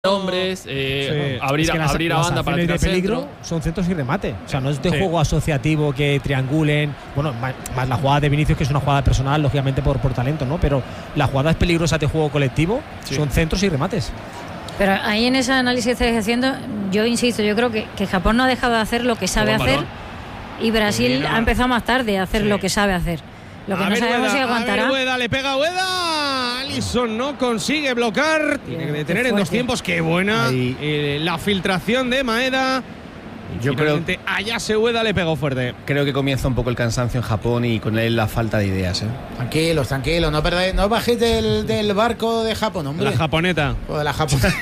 hombres, abrir a banda para tirar de peligro centro. son centros y remate. O sea, no es de juego asociativo que triangulen. Bueno, más la jugada de Vinicius, que es una jugada personal, lógicamente por talento, ¿no? Pero las jugadas peligrosas de juego colectivo son centros y remates. Pero ahí en ese análisis que estáis haciendo, yo insisto, yo creo que Japón no ha dejado de hacer lo que sabe hacer y Brasil ha empezado más tarde a hacer lo que sabe hacer. Lo que no sabemos si aguantará. Ueda, le pega Ueda. Alisson no consigue bloquear. Tiene que detener en dos tiempos. Qué buena la filtración de Maeda. Yo creo que allá se Ueda le pegó fuerte. Creo que comienza un poco el cansancio en Japón y con él la falta de ideas. Tranquilos, no perdáis, no bajéis del barco de Japón, hombre. La japoneta. O de la japoneta.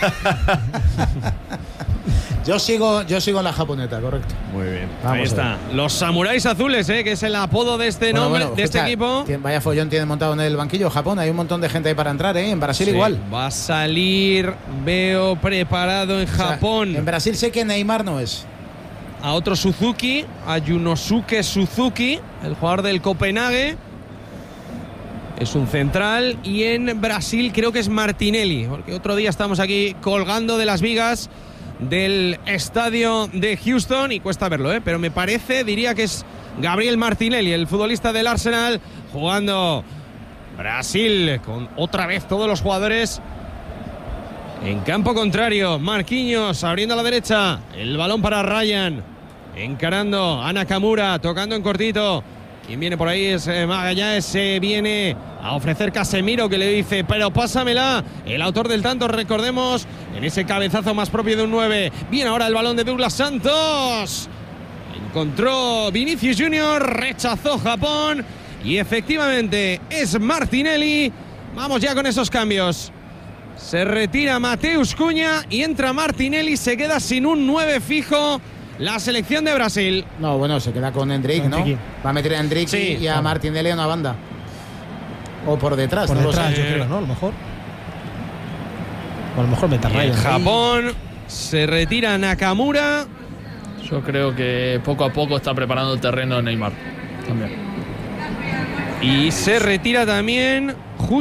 Yo sigo en la japoneta, correcto. Muy bien. Ahí está. Los samuráis azules, que es el apodo de este este equipo. Vaya follón tiene montado en el banquillo Japón. Hay un montón de gente ahí para entrar, En Brasil igual. Va a salir, veo preparado en Japón. En Brasil sé que Neymar no es. A otro Suzuki, a Yunosuke Suzuki, el jugador del Copenhague. Es un central. Y en Brasil creo que es Martinelli, porque otro día estamos aquí colgando de las vigas del estadio de Houston y cuesta verlo, pero me parece, diría que es Gabriel Martinelli, el futbolista del Arsenal, jugando Brasil con otra vez todos los jugadores en campo contrario. Marquinhos abriendo a la derecha, el balón para Ryan, encarando a Nakamura, tocando en cortito. Quien viene por ahí es Magallanes, se viene a ofrecer Casemiro, que le dice, pero pásamela. El autor del tanto, recordemos, en ese cabezazo más propio de un 9. Viene ahora el balón de Douglas Santos. Encontró Vinicius Junior, rechazó Japón. Y efectivamente es Martinelli. Vamos ya con esos cambios. Se retira Mateus Cunha y entra Martinelli. Se queda sin un 9 fijo la selección de Brasil. No, bueno, se queda con Endrick, ¿no? Va a meter a Endrick y a Martinelli a una banda. O por detrás. Por detrás, yo creo, ¿no? A lo mejor. O a lo mejor meta Ryan. Japón se retira Nakamura. Yo creo que poco a poco está preparando el terreno Neymar también. Y se retira también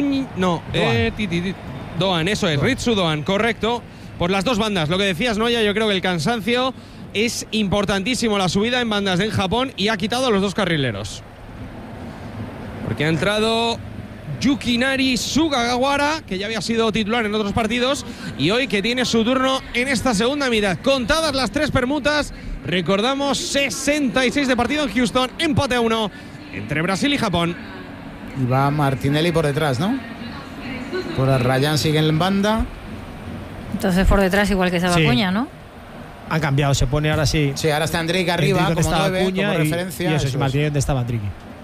Doan, eso es, Ritsu Doan, correcto. Por las dos bandas, lo que decías, Noya, yo creo que el cansancio es importantísimo, la subida en bandas en Japón, y ha quitado a los dos carrileros. Porque ha entrado Yukinari Sugawara, que ya había sido titular en otros partidos, y hoy que tiene su turno en esta segunda mitad. Contadas las tres permutas, recordamos 66 de partido en Houston, empate a 1 entre Brasil y Japón. Y va Martinelli por detrás, ¿no? Por Ryan sigue en banda. Entonces por detrás igual que estaba Cunha, ¿no? Han cambiado, se pone ahora sí. Sí, ahora está Endrick arriba, como 9, como referencia. Y eso es Martinelli, donde estaba Endrick.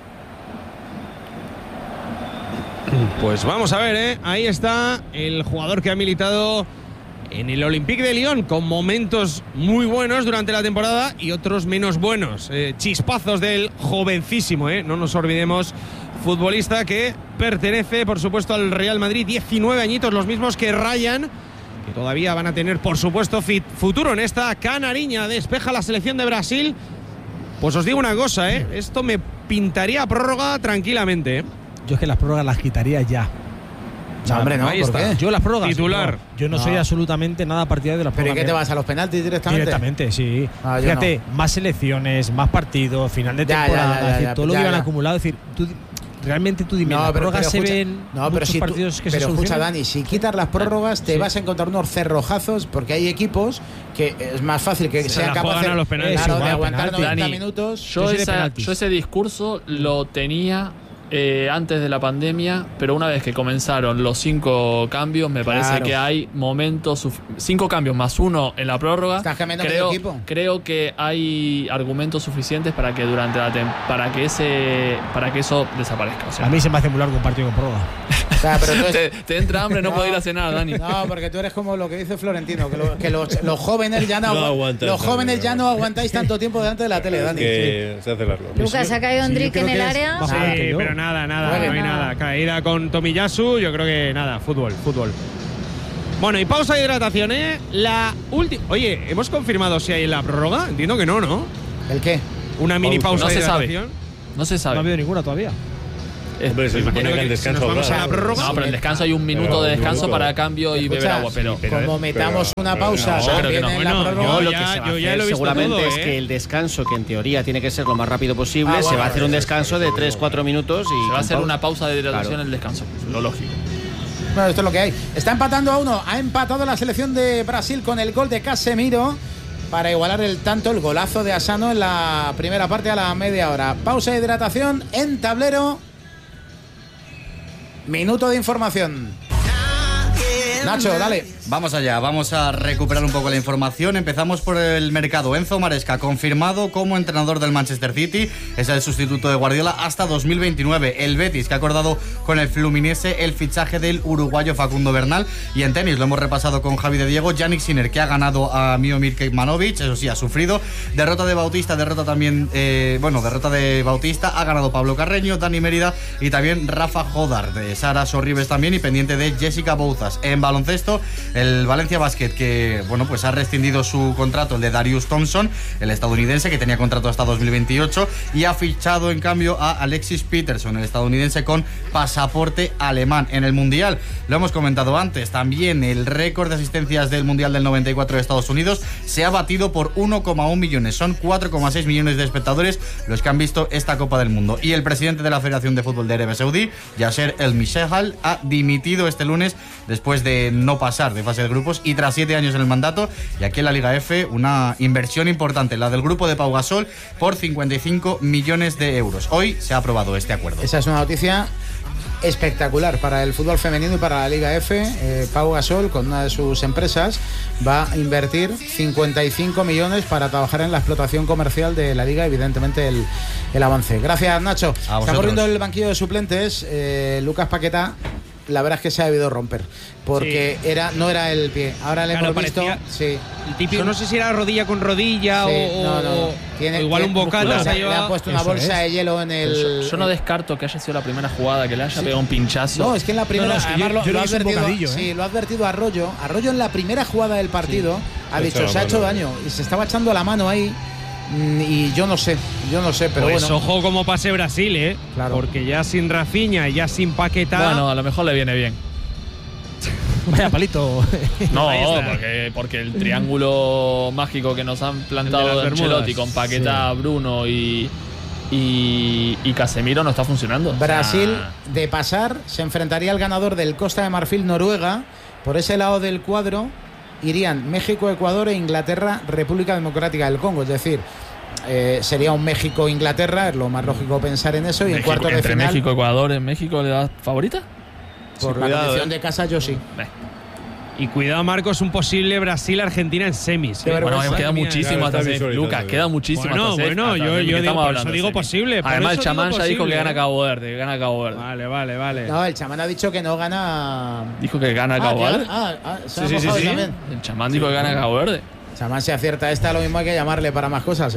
Pues vamos a ver, ahí está el jugador que ha militado en el Olympique de Lyon, con momentos muy buenos durante la temporada y otros menos buenos. Chispazos del jovencísimo, no nos olvidemos, futbolista que pertenece, por supuesto, al Real Madrid, 19 añitos, los mismos que Ryan, que todavía van a tener, por supuesto, futuro en esta canariña. Despeja la selección de Brasil. Pues os digo una cosa, esto me pintaría prórroga tranquilamente. Yo es que las prórrogas las quitaría ya. No, hombre, no, ¿por qué? Yo las prórrogas titular. Yo no soy absolutamente nada partidario de las prórrogas. ¿Pero y qué te vas a los penaltis directamente? Directamente, sí. Fíjate, más selecciones, más partidos, final de temporada, todo lo que iban acumulado. Es decir, realmente tú dime, las prórrogas se ven muchos partidos que se solucionan. Pero escucha, Dani, si quitas las prórrogas te vas a encontrar unos cerrojazos, porque hay equipos que es más fácil que sean capaces de aguantar 90 minutos. Yo ese discurso lo tenía antes de la pandemia, pero una vez que comenzaron los 5 cambios, me parece que hay momentos, 5 cambios más 1 en la prórroga. ¿Estás cambiando medio equipo? Creo que hay argumentos suficientes para que durante para que eso desaparezca. O sea, a mí se me hace muy largo un partido con prórroga. O sea, pero te entra hambre, no puedo ir a cenar, Dani. No, porque tú eres como lo que dice Florentino, que los jóvenes ya no aguantáis tanto tiempo delante de la tele, Dani. Se hace largo. Lucas, ha caído Endrick en el área. Sí, pero nada, no hay nada. Caída con Tomiyasu, yo creo que nada, fútbol. Bueno, y pausa de hidratación, La última. Oye, ¿hemos confirmado si hay en la prórroga? Entiendo que no, ¿no? ¿El qué? Una mini pausa de hidratación. No se sabe. No ha habido ninguna todavía. Hombre, se supone que el descanso vamos a la prórroga. No, pero en el descanso hay un minuto de descanso para cambio y beber agua. Pero como metamos una pausa, yo ya lo he visto seguramente todo, es que el descanso, que en teoría tiene que ser lo más rápido posible, se va a hacer un descanso de 3-4 minutos y se va a hacer una pausa de hidratación en el descanso. Lo lógico. Bueno, esto es lo que hay. Está empatando a 1. Ha empatado la selección de Brasil con el gol de Casemiro para igualar el golazo de Asano en la primera parte a la media hora. Pausa de hidratación en tablero. Minuto de información. Nacho, dale. Vamos allá, vamos a recuperar un poco la información. Empezamos por el mercado. Enzo Maresca, confirmado como entrenador del Manchester City. Es el sustituto de Guardiola hasta 2029. El Betis, que ha acordado con el Fluminense el fichaje del uruguayo Facundo Bernal. Y en tenis, lo hemos repasado con Javi de Diego. Jannik Sinner, que ha ganado a Miomir Kecmanovic. Eso sí, ha sufrido. Derrota de Bautista, derrota de Bautista. Ha ganado Pablo Carreño, Dani Mérida y también Rafa Jodar. De Sara Sorribes también y pendiente de Jessica Bouzas. En baloncesto, el Valencia Basket, que ha rescindido su contrato, el de Darius Thompson, el estadounidense, que tenía contrato hasta 2028, y ha fichado en cambio a Alexis Peterson, el estadounidense con pasaporte alemán. En el Mundial, lo hemos comentado antes, también el récord de asistencias del Mundial del 94 de Estados Unidos se ha batido por 1,1 millones. Son 4,6 millones de espectadores los que han visto esta Copa del Mundo. Y el presidente de la Federación de Fútbol de Arabia Saudí, Yasser El Mishehal, ha dimitido este lunes después de no pasar de fase de grupos y tras 7 años en el mandato. Y aquí en la Liga F, una inversión importante, la del grupo de Pau Gasol, por 55 millones de euros. Hoy se ha aprobado este acuerdo. Esa es una noticia espectacular para el fútbol femenino y para la Liga F. Pau Gasol, con una de sus empresas, va a invertir 55 millones para trabajar en la explotación comercial de la Liga, evidentemente el avance. Gracias, Nacho. Está corriendo el banquillo de suplentes. Lucas Paquetá, la verdad es que se ha debido romper, porque no era el pie. Ahora le hemos visto. Sí. El típico, no sé si era rodilla con rodilla o igual un bocata. Le ha puesto una bolsa de hielo en el. Yo no descarto que haya sido la primera jugada que le haya pegado un pinchazo. No, es que en la primera. Además, lo ha advertido Arroyo. Arroyo en la primera jugada del partido ha dicho: se ha hecho daño. Y se estaba echando la mano ahí. Y yo no sé, pero pues bueno. Ojo como pase Brasil, claro. Porque ya sin Rafinha, ya sin Paquetá. Bueno, a lo mejor le viene bien. Vaya palito. No, porque el triángulo mágico que nos han plantado de Ancelotti con Paquetá, Bruno y Casemiro no está funcionando. Brasil, de pasar, se enfrentaría al ganador del Costa de Marfil-Noruega. Por ese lado del cuadro irían México, Ecuador e Inglaterra, República Democrática del Congo. Es decir, sería un México-Inglaterra, es lo más lógico pensar en eso. Y en cuartos de final. México, Ecuador, ¿en México le das favorita? Por la condición de casa, yo sí. Y cuidado, Marcos, un posible Brasil-Argentina en semis. Bueno, queda muchísimo hasta semis. Lucas, queda muchísimo hasta semis. Bueno, yo digo posible. Además, el chamán ya dijo que gana Cabo Verde. Vale. No, el chamán ha dicho que no gana. ¿Dijo que gana Cabo Verde? Sí. El chamán dijo que gana Cabo Verde. El chamán se acierta esta, lo mismo hay que llamarle para más cosas,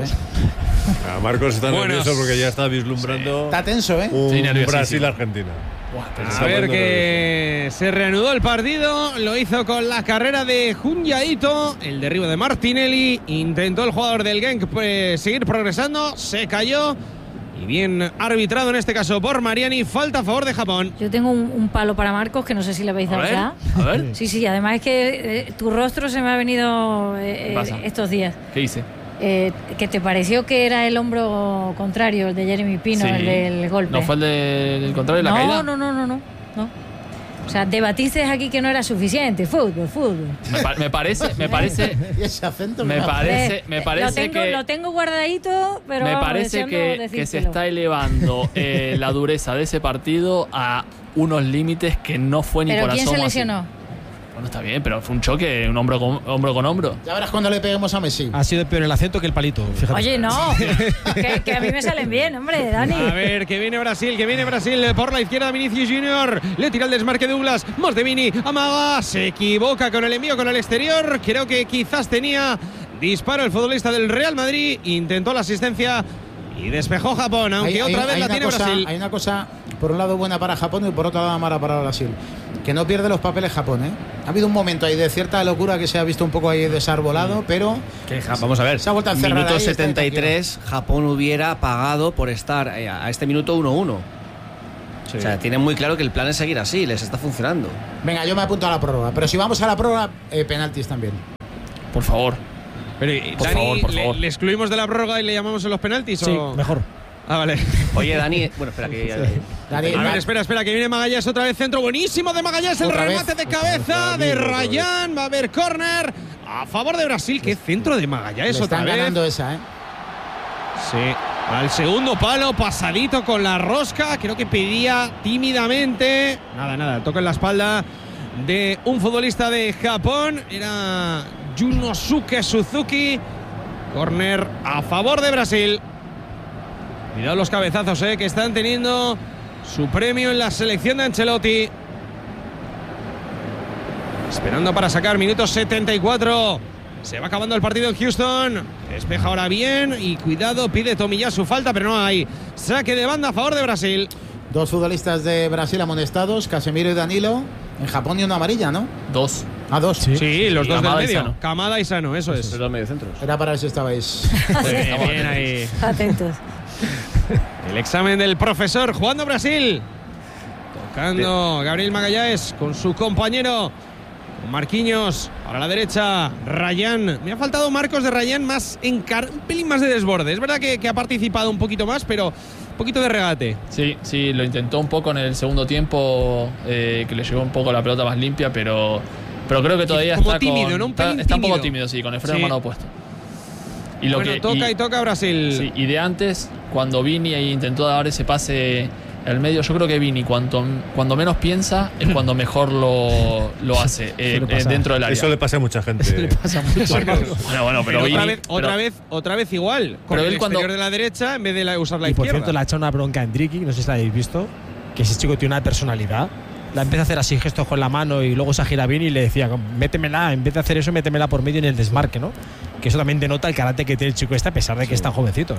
Marcos está nervioso porque ya está vislumbrando. Está tenso, un Brasil-Argentina. A ver, que se reanudó el partido, lo hizo con la carrera de Junyaito, el derribo de Martinelli, intentó el jugador del Genk seguir progresando, se cayó y bien arbitrado en este caso por Mariani, falta a favor de Japón. Yo tengo un palo para Marcos que no sé si le habéis dado ya. A ver. Sí, además es que tu rostro se me ha venido estos días. ¿Qué hice? Que te pareció que era el hombro contrario, el de Jeremy Pino, el del golpe. ¿No fue el del contrario de la caída? No. O sea, debatiste aquí que no era suficiente. Fútbol. Me parece. ¿Y ese acento? Me parece que. Lo tengo guardadito, pero. Me parece que se está elevando la dureza de ese partido a unos límites que no fue ni por asomo. ¿Quién se lesionó? Bueno, está bien, pero fue un choque, un hombro con hombro. Ya verás cuando le peguemos a Messi. Ha sido peor el acento que el palito, fíjate. Oye, no, que a mí me salen bien, hombre, Dani. A ver, que viene Brasil por la izquierda, Vinicius Junior. Le tira el desmarque Douglas, más de Vini, amaga, se equivoca con el envío con el exterior. Creo que quizás tenía disparo el futbolista del Real Madrid. Intentó la asistencia y despejó Japón, aunque otra vez la tiene Brasil. Hay una cosa, por un lado buena para Japón y por otro lado mala para Brasil. Que no pierde los papeles Japón, Ha habido un momento ahí de cierta locura que se ha visto un poco ahí desarbolado, pero vamos a ver, se ha vuelto a cerrar. Minuto ahí, 73, Japón hubiera pagado por estar a este minuto 1-1. Sí. O sea, tienen muy claro que el plan es seguir así, les está funcionando. Venga, yo me apunto a la prórroga, pero si vamos a la prórroga, penaltis también. Por favor. Pero, Dani, por favor. ¿Le excluimos de la prórroga y le llamamos en los penaltis? Sí, mejor. Ah, vale. Oye, Dani, bueno, espera que Dani, a ver, espera, que viene Magallanes otra vez, centro buenísimo de Magallanes, el remate de cabeza de Rayán, va a haber córner a favor de Brasil. Qué centro de Magallanes otra vez. Están ganando esa, Sí, al segundo palo, pasadito con la rosca, creo que pedía tímidamente. Nada, toca en la espalda de un futbolista de Japón, era Yunosuke Suzuki. Córner a favor de Brasil. Cuidado los cabezazos, que están teniendo su premio en la selección de Ancelotti. Esperando para sacar, minuto 74. Se va acabando el partido en Houston. Despeja ahora bien y cuidado, pide Tomiyasu falta, pero no hay. Saque de banda a favor de Brasil. 2 futbolistas de Brasil amonestados, Casemiro y Danilo. En Japón y una amarilla, ¿no? 2. 2. Sí, los dos Kamada del medio. y Sano. Kamada y Sano, eso es. Los mediocentros. Era para ver si estabais. Bien ahí. Atentos. El examen del profesor jugando Brasil. Tocando Gabriel Magallanes con su compañero Marquinhos. Para la derecha, Rayán. Me ha faltado Marcos de Rayán más un pelín más de desborde. Es verdad que ha participado un poquito más, pero un poquito de regate. Sí, lo intentó un poco en el segundo tiempo, que le llegó un poco la pelota más limpia, pero creo que todavía como está tímido, ¿no? Está un poco tímido, sí, con el freno de mano opuesto. Y lo que toca Brasil. Sí, y de antes, cuando Vini intentó dar ese pase al medio, yo creo que Vini cuando menos piensa es cuando mejor lo hace dentro del área. Eso le pasa a mucha gente. Le pasa mucho. Bueno, pero Vini, otra vez igual. Con pero el él exterior de la derecha en vez de usar la y izquierda. Por cierto, le ha echado una bronca a Endricky, no sé si la habéis visto, que ese chico tiene una personalidad. La empieza a hacer así gestos con la mano y luego se gira bien y le decía, métemela, en vez de hacer eso, métemela por medio en el desmarque, ¿no? Que eso también denota el carácter que tiene el chico a pesar de que es tan jovencito,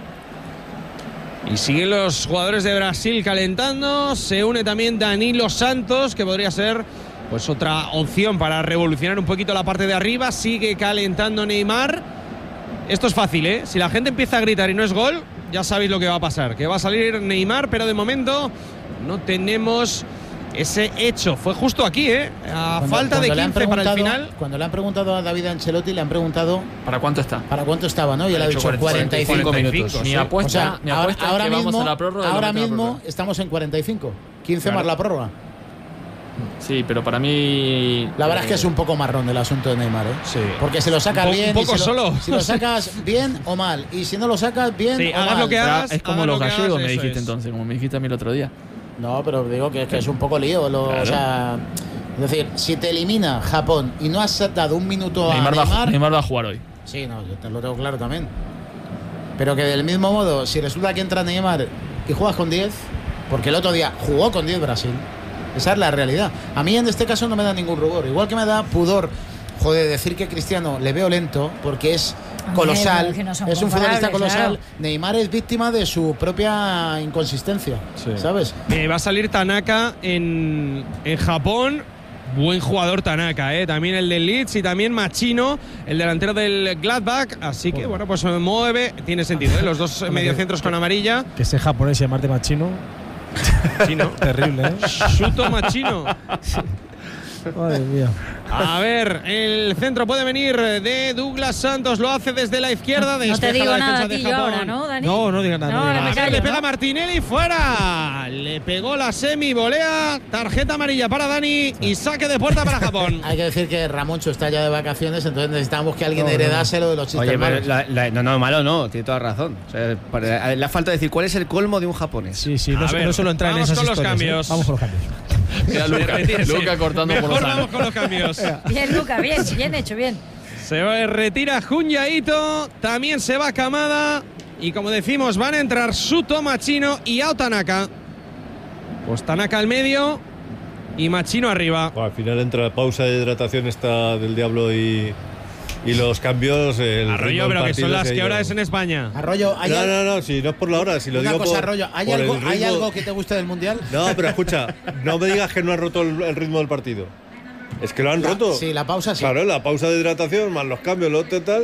Y siguen los jugadores de Brasil calentando. Se une también Danilo Santos, que podría ser pues otra opción para revolucionar un poquito la parte de arriba. Sigue calentando Neymar. Esto es fácil, Si la gente empieza a gritar y no es gol, ya sabéis lo que va a pasar. Que va a salir Neymar, pero de momento no tenemos ese hecho. Fue justo aquí, a falta de 15 para el final. Cuando le han preguntado a David Ancelotti, le han preguntado ¿para cuánto está? ¿Para cuánto estaba, no? Y él ha dicho 45 minutos. Ni apuesta, ahora que mismo, vamos a la prórroga. Ahora mismo estamos en 45. 15 más la prórroga. Sí, pero para mí la verdad es que es un poco marrón el asunto de Neymar, Sí. Porque si lo sacas bien, un poco solo. Si lo sacas bien o mal, y si no lo sacas bien o hagas mal. lo que hagas, es como los gallegos, me dijiste entonces, como me dijiste a mí el otro día. No, pero digo que es un poco lío. O sea, es decir, si te elimina Japón y no has dado un minuto a Neymar va a jugar hoy. Sí, no, yo te lo tengo claro también. Pero que del mismo modo, si resulta que entra Neymar y juegas con 10, porque el otro día jugó con 10 Brasil, esa es la realidad. A mí en este caso no me da ningún rubor. Igual que me da pudor, decir que Cristiano le veo lento, porque es colosal, es un futbolista colosal. Claro. Neymar es víctima de su propia inconsistencia, ¿sabes? Va a salir Tanaka en Japón. Buen jugador Tanaka, también el del Leeds y también Machino, el delantero del Gladbach. Así que bueno, pues se mueve, tiene sentido, los dos mediocentros con amarilla. Que ese japonés llamarte Machino. Chino. Terrible, Shuto Machino. Madre mía. A ver, el centro puede venir de Douglas Santos, lo hace desde la izquierda. No te digo nada a ti yo ahora, ¿no, Dani? No digas nada. Le pega Martinelli, fuera. Le pegó la volea, tarjeta amarilla para Dani y saque de puerta para Japón. Hay que decir que Ramoncho está ya de vacaciones, entonces necesitamos que alguien heredase lo de los chistes malos. No, malo no, tiene toda razón. O sea, le falta decir cuál es el colmo de un japonés. Sí, no solo entrar en esas historias. Vamos con los cambios. Mira, Luca cortando por los vamos con los cambios. Bien, Luca, bien hecho, bien. Se retira Junyaito, también se va Kamada. Y como decimos, van a entrar Shuto Machino y Ao Tanaka. Pues Tanaka al medio y Machino arriba. Al final entra pausa de hidratación esta del Diablo y los cambios. Arroyo, pero que son las que ahora es en España. Arroyo, no, si no es por la hora, si lo digo cosa, por, Arroyo, ¿hay algo que te guste del Mundial? No, pero escucha, no me digas que no ha roto el ritmo del partido. Es que lo han roto. Sí, la pausa sí. Claro, la pausa de hidratación, más los cambios, lo otro tal.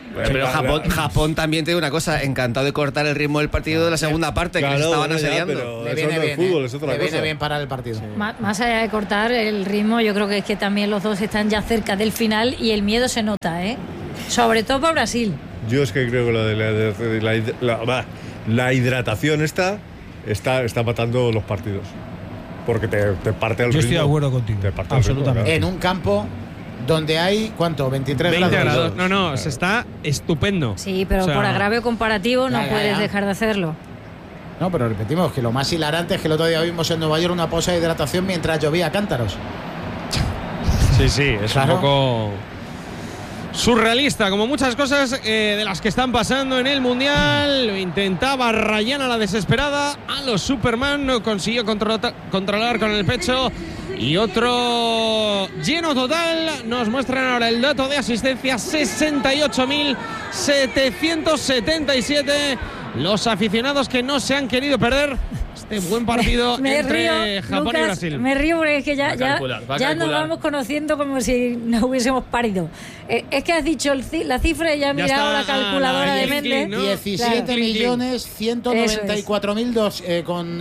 Pero Japón también tiene una cosa, encantado de cortar el ritmo del partido de la segunda parte, que les estaban asediando. Le viene bien, fútbol, es otra cosa. Viene bien para el partido. Sí. Más allá de cortar el ritmo, yo creo que es que también los dos están ya cerca del final y el miedo se nota, sobre todo para Brasil. Yo es que creo que lo de la hidratación está matando los partidos. Porque te parte el ritmo. Yo estoy de acuerdo contigo. Absolutamente. En un campo donde hay, ¿cuánto? 23 grados. No, se está estupendo. Sí, pero por agravio comparativo no puedes dejar de hacerlo. No, pero repetimos que lo más hilarante es que el otro día vimos en Nueva York una pausa de hidratación mientras llovía cántaros. Sí, es un poco surrealista, como muchas cosas de las que están pasando en el Mundial. Lo intentaba Ryan a la desesperada, a los Superman, no consiguió controlar con el pecho. Y otro lleno total. Nos muestran ahora el dato de asistencia: 68.777. Los aficionados que no se han querido perder este buen partido entre Japón y Brasil. Me río porque es que ya nos vamos conociendo como si no hubiésemos parido. Es que has dicho la cifra y ya he mirado la calculadora de Méndez. 17.194.000 con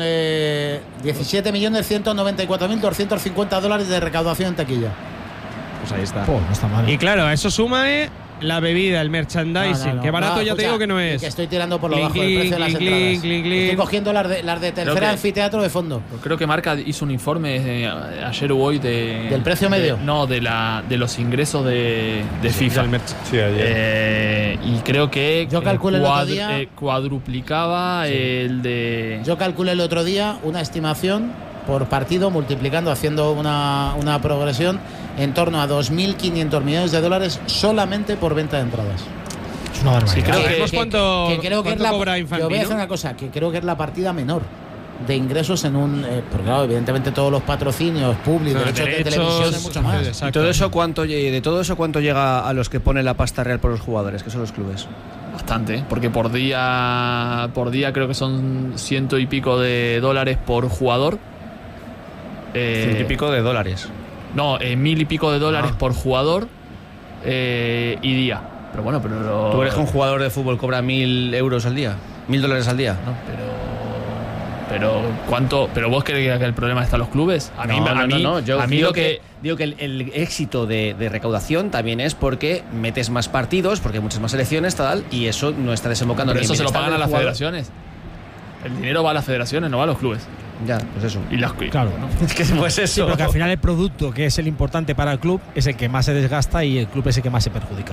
17.194.250 dólares de recaudación en taquilla. Pues ahí está. No está mal. Y claro, a eso suma la bebida, el merchandising, que barato ya te digo que no es. Que estoy tirando por lo bajo el precio de las entradas. Estoy cogiendo las de tercer anfiteatro de fondo. Creo que Marca hizo un informe ayer o hoy ¿del precio medio? De los ingresos de FIFA. Sí, ayer. Y creo que yo calculé el otro día, cuadruplicaba el de... Yo calculé el otro día una estimación por partido, multiplicando, haciendo una progresión en torno a 2.500 millones de dólares solamente por venta de entradas. Es una barbaridad. Sí, ¿Cuánto cobra Infantino? Yo voy a decir una cosa, que creo que es la partida menor de ingresos en un... porque claro, evidentemente todos los patrocinios públicos, derechos de televisión y mucho más. ¿Y todo eso cuánto llega a los que ponen la pasta real por los jugadores, que son los clubes? Bastante, porque por día creo que son 100 y pico de dólares por jugador. 100 y pico de dólares. No, 1.000 y pico de dólares por jugador y día. Pero bueno, pero... ¿Tú eres que un jugador de fútbol cobra 1.000 euros al día? ¿$1.000 al día? No, pero ¿cuánto? ¿Pero vos crees que el problema está en los clubes? Yo digo que el éxito de recaudación también es porque metes más partidos, porque hay muchas más selecciones, tal, y eso no está desembocando. Pero eso se lo pagan a las federaciones. El dinero va a las federaciones, no va a los clubes. Ya, pues eso. Claro, ¿no? Es que pues eso. Sí, porque al final el producto, que es el importante para el club, es el que más se desgasta y el club es el que más se perjudica.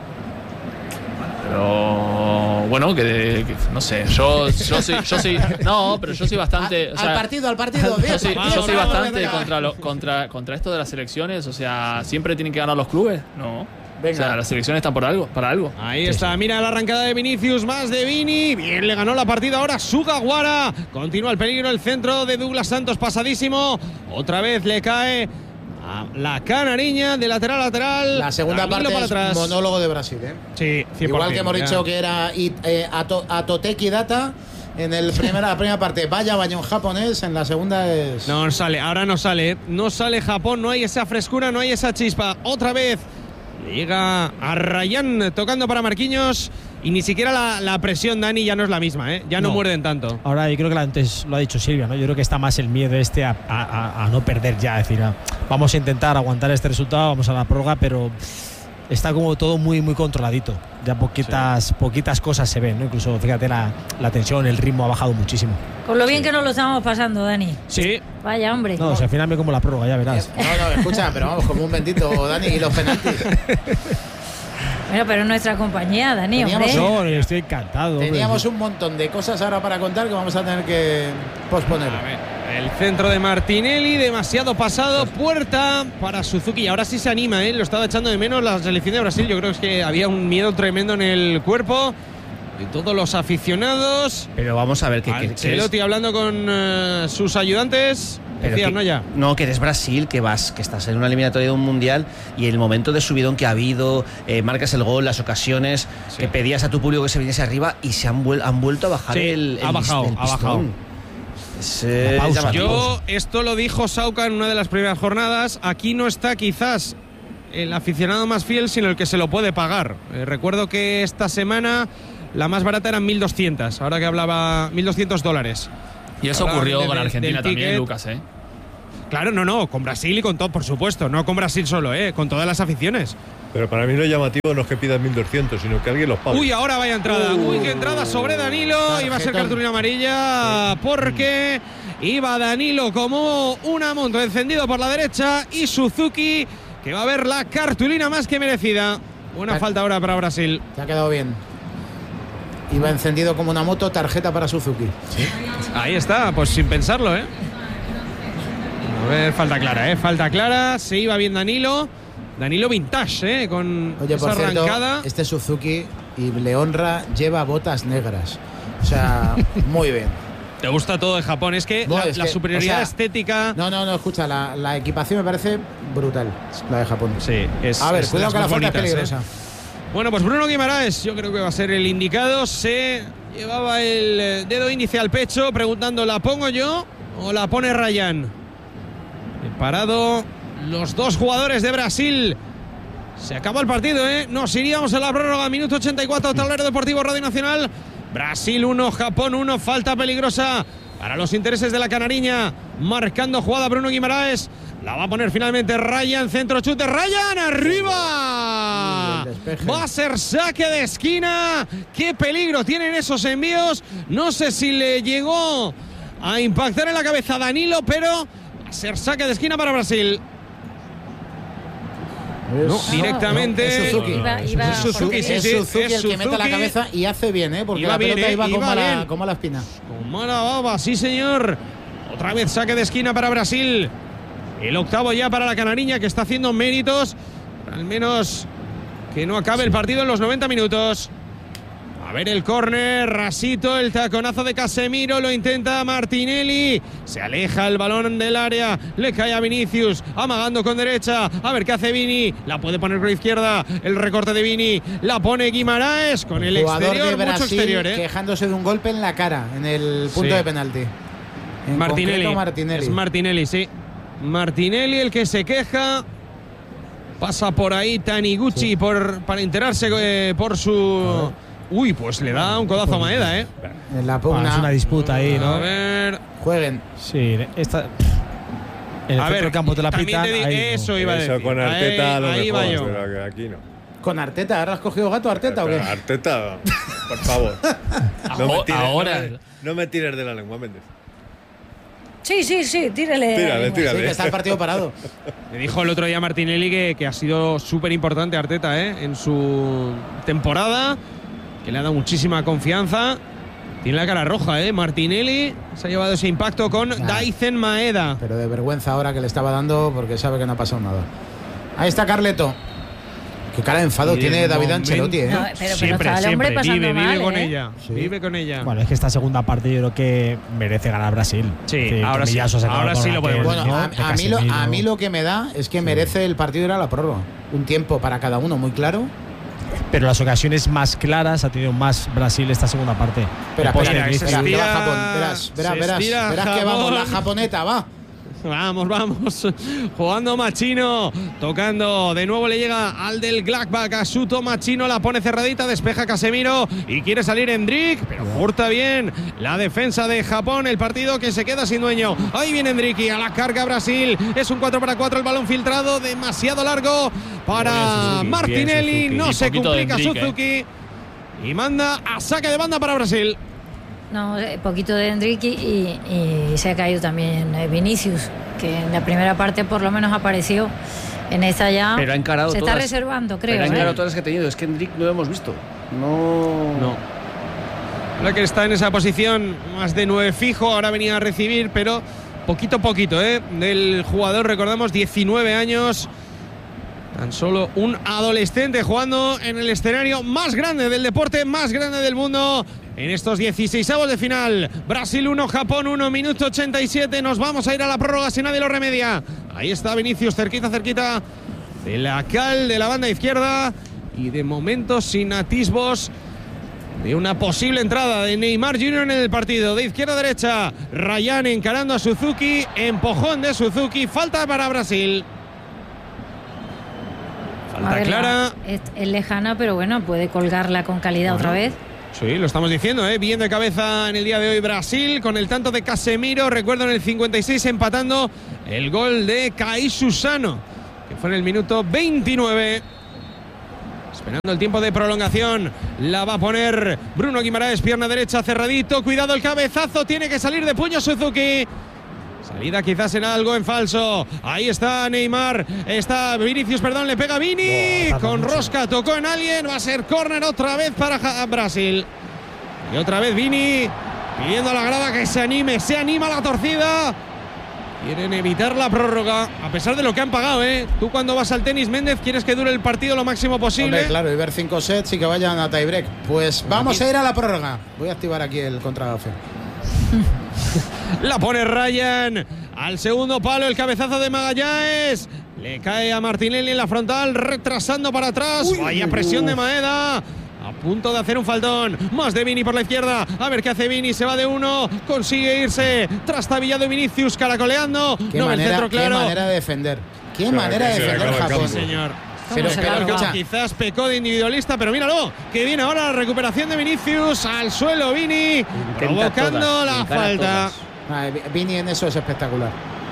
Pero bueno, que no sé, yo soy no, pero yo soy bastante, al partido. Yo soy bastante contra esto de las selecciones, o sea, siempre tienen que ganar los clubes, no. Venga. O sea, las selecciones están para algo. Ahí está, mira la arrancada de Vinicius, más de Vini. Bien, le ganó la partida ahora Sugawara. Continúa el peligro, el centro de Douglas Santos pasadísimo. Otra vez le cae a la canariña de lateral a lateral. La segunda parte para atrás. Monólogo de Brasil, Sí, 100%, igual que hemos dicho que era Atoteki Data. En la primera parte, vaya bañón japonés. En la segunda es... No sale, ahora no sale. No sale Japón, no hay esa frescura, no hay esa chispa. Otra vez llega a Ryan tocando para Marquinhos. Y ni siquiera la presión, Dani, ya no es la misma, Ya no muerden tanto. Ahora yo creo que antes lo ha dicho Silvia, ¿no? Yo creo que está más el miedo a no perder ya. Es decir, vamos a intentar aguantar este resultado, vamos a la prórroga, pero está como todo muy, muy controladito. Ya poquitas cosas se ven, ¿no? Incluso, fíjate, la tensión, el ritmo ha bajado muchísimo. Con lo bien que nos lo estamos pasando, Dani. Sí. Vaya, hombre. No, al final me como la prórroga, ya verás. No, escucha, pero vamos, como un bendito, Dani, y los penaltis. Bueno, pero nuestra compañía, Dani, hombre. No, estoy encantado. Teníamos un montón de cosas ahora para contar que vamos a tener que posponer. El centro de Martinelli, demasiado pasado, puerta para Suzuki. Y ahora sí se anima, lo estaba echando de menos la selección de Brasil. Yo creo que había un miedo tremendo en el cuerpo de todos los aficionados. Pero vamos a ver que Ancelotti hablando con sus ayudantes. Decías, ¿no? Ya. No, que eres Brasil, que estás en una eliminatoria de un mundial y el momento de subidón que ha habido, marcas el gol, las ocasiones, que pedías a tu público que se viniese arriba y se han vuelto a bajar el bajado. Yo, esto lo dijo Sauca en una de las primeras jornadas. Aquí no está quizás el aficionado más fiel, sino el que se lo puede pagar. Recuerdo que esta semana la más barata eran 1.200, ahora que hablaba $1.200. Y eso ocurrió con Argentina también, Lucas, ¿eh? Claro, no, con Brasil y con todo, por supuesto, no con Brasil solo, con todas las aficiones. Pero para mí lo llamativo no es que pidan 1.200, sino que alguien los pague. Uy, ahora vaya entrada. Uy, qué entrada sobre Danilo. Iba a ser cartulina amarilla porque iba Danilo como una moto encendido por la derecha y Suzuki, que va a ver la cartulina más que merecida. Una falta ahora para Brasil. Te ha quedado bien. Iba encendido como una moto, tarjeta para Suzuki. ¿Sí? Ahí está, pues sin pensarlo, A ver, falta clara, falta clara. Se iba bien Danilo. Danilo vintage, con Oye, esa por cierto, arrancada. Este Suzuki, y le honra, lleva botas negras. O sea, muy bien. Te gusta todo de Japón, es que Bueno, la superioridad estética. No, escucha, la equipación me parece brutal, la de Japón. Sí, a ver, cuidado que la falta es peligrosa. Bueno, pues Bruno Guimaraes, yo creo que va a ser el indicado. Se llevaba el dedo índice al pecho, preguntando: ¿la pongo yo o la pone Ryan? Parado los dos jugadores de Brasil. Se acabó el partido, Nos iríamos a la prórroga, minuto 84, Tablero Deportivo Radio Nacional. Brasil 1, Japón 1, falta peligrosa para los intereses de la canariña. Marcando jugada Bruno Guimaraes. La va a poner finalmente Ryan, centro chute, Ryan arriba. Va a ser saque de esquina. Qué peligro tienen esos envíos. No sé si le llegó a impactar en la cabeza a Danilo, pero va a ser saque de esquina para Brasil. No, directamente. Es Suzuki. Es Suzuki, es Suzuki el que mete la cabeza y hace bien, porque la pelota iba como la espina. Con mala baba, sí señor. Otra vez saque de esquina para Brasil. El octavo ya para la canariña, que está haciendo méritos. Al menos que no acabe el partido en los 90 minutos. A ver el córner, rasito, el taconazo de Casemiro, lo intenta Martinelli, se aleja el balón del área, le cae a Vinicius, amagando con derecha, a ver qué hace Vini, la puede poner con izquierda, el recorte de Vini, la pone Guimaraes con el exterior, de Brasil, mucho exterior, quejándose de un golpe en la cara, en el punto de penalti. Martinelli, Martinelli. Es Martinelli, sí. Martinelli el que se queja. Pasa por ahí Taniguchi para enterarse por su... Uy, pues le da un codazo a Maeda, En la pugna. Es una disputa ahí, ¿no? A ver. Jueguen. Sí, esta. En el centro del campo te la pitan. Eso iba a decir. Eso con Arteta ahí va yo. Pero que aquí no. ¿Con Arteta? ¿Ahora has cogido gato Arteta o qué? Arteta, por favor. No me tires de la lengua, Méndez. Sí, tírale. Sí, que está el partido parado. Me dijo el otro día Martinelli que ha sido súper importante Arteta, en su temporada, que le ha dado muchísima confianza. Tiene la cara roja, Martinelli se ha llevado ese impacto con Daizen Maeda. Pero de vergüenza ahora que le estaba dando, porque sabe que no ha pasado nada. Ahí está Carleto. Qué cara de enfado tiene David Ancelotti, No, pero está el hombre pasando mal, vive con ella. Sí. Vive con ella. Bueno, es que esta segunda parte yo creo que merece ganar Brasil. Sí, ahora sí lo podemos decir. Bueno, a mí lo que me da es que merece el partido ir a la prórroga. Un tiempo para cada uno muy claro. Pero las ocasiones más claras ha tenido más Brasil esta segunda parte. Verás que vamos, la japoneta, va. Vamos. Jugando Machino. Tocando. De nuevo le llega al del Gladbach. Asuto Machino. La pone cerradita. Despeja Casemiro. Y quiere salir Endrick. Pero corta bien la defensa de Japón. El partido que se queda sin dueño. Ahí viene Endrick. Y a la carga Brasil. Es un 4-4. El balón filtrado. Demasiado largo para Martinelli. No se complica Suzuki. Y manda a saque de banda para Brasil. No, poquito de Endrick y se ha caído también Vinicius, que en la primera parte por lo menos apareció. En esta ya pero ha encarado se todas, está reservando, creo. Pero ha encarado todas las que ha tenido. Es que Endrick no lo hemos visto. No. Ahora que está en esa posición más de 9 fijo, ahora venía a recibir, pero poquito a poquito, del jugador, recordamos, 19 años. Tan solo un adolescente jugando en el escenario más grande del deporte, más grande del mundo. En estos 16avos de final, Brasil 1, Japón 1, minuto 87. Nos vamos a ir a la prórroga si nadie lo remedia. Ahí está Vinicius, cerquita de la cal de la banda izquierda. Y de momento sin atisbos de una posible entrada de Neymar Jr. en el partido. De izquierda a derecha, Ryan encarando a Suzuki. Empujón de Suzuki, falta para Brasil. Falta clara. Es lejana, pero bueno, puede colgarla con calidad otra vez. Sí, lo estamos diciendo, bien de cabeza en el día de hoy Brasil, con el tanto de Casemiro, recuerdo en el 56 empatando el gol de Kai Susano, que fue en el minuto 29. Esperando el tiempo de prolongación, la va a poner Bruno Guimaraes, pierna derecha cerradito, cuidado el cabezazo, tiene que salir de puño Suzuki. Salida quizás en algo en falso. Ahí está Neymar. Está Vinicius, perdón, le pega Vini. Con rosca, tocó en alguien. Va a ser córner otra vez para Brasil. Y otra vez Vini pidiendo a la grada que se anime. Se anima la torcida. Quieren evitar la prórroga, a pesar de lo que han pagado, ¿eh? Tú cuando vas al tenis, Méndez, quieres que dure el partido lo máximo posible. Hombre, claro, y ver 5 sets y que vayan a tiebreak. Pues vamos a ir a la prórroga. Voy a activar aquí el contragafe. La pone Ryan al segundo palo, el cabezazo de Magallanes. Le cae a Martinelli en la frontal, retrasando para atrás. Vaya presión de Maeda. A punto de hacer un faltón. Más de Vini por la izquierda. A ver qué hace Vini. Se va de uno. Consigue irse. Trastabillado Vinicius, caracoleando. No ve el centro claro. Qué manera de defender. Qué manera de defender Japón. Sí, señor. Pero quizás pecó de individualista, pero míralo, que viene ahora la recuperación de Vinicius, al suelo Vini, provocando la falta. Vini en eso es espectacular.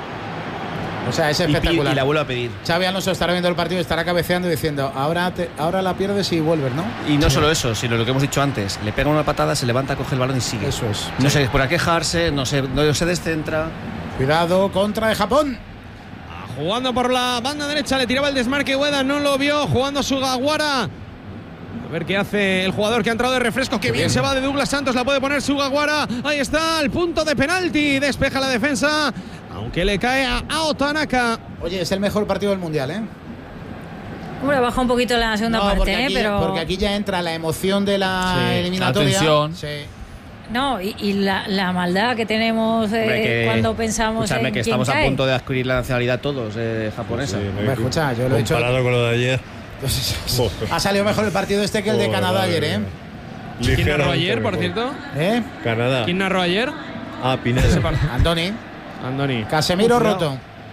O sea, es espectacular. Y la vuelve a pedir. Xavi Alonso estará viendo el partido y estará cabeceando y diciendo, ahora la pierdes y vuelves, ¿no? Y no solo eso, sino lo que hemos dicho antes. Le pega una patada, se levanta, coge el balón y sigue. Eso es. No se pone a quejarse, no se descentra. Cuidado, contra de Japón. Jugando por la banda derecha, le tiraba el desmarque Ueda, no lo vio, jugando Sugawara. A ver qué hace el jugador que ha entrado de refresco. Qué bien se va de Douglas Santos, la puede poner Sugawara. Ahí está, el punto de penalti. Despeja la defensa, aunque le cae a Otanaka. Oye, es el mejor partido del Mundial, ¿eh? Hombre, baja un poquito la segunda parte, aquí, pero... Porque aquí ya entra la emoción de la eliminatoria. Atención. Sí. No, y la maldad que tenemos cuando pensamos en que estamos a punto de adquirir la nacionalidad todos japonesa. Sí, escucha, yo lo he dicho. Comparado con lo de ayer. Ha salido mejor el partido este que el de Canadá ayer, ¿eh? ¿Quién narró ayer, por cierto? Canadá. ¿Quién narró ayer? Pineda. Andoni. Casemiro roto.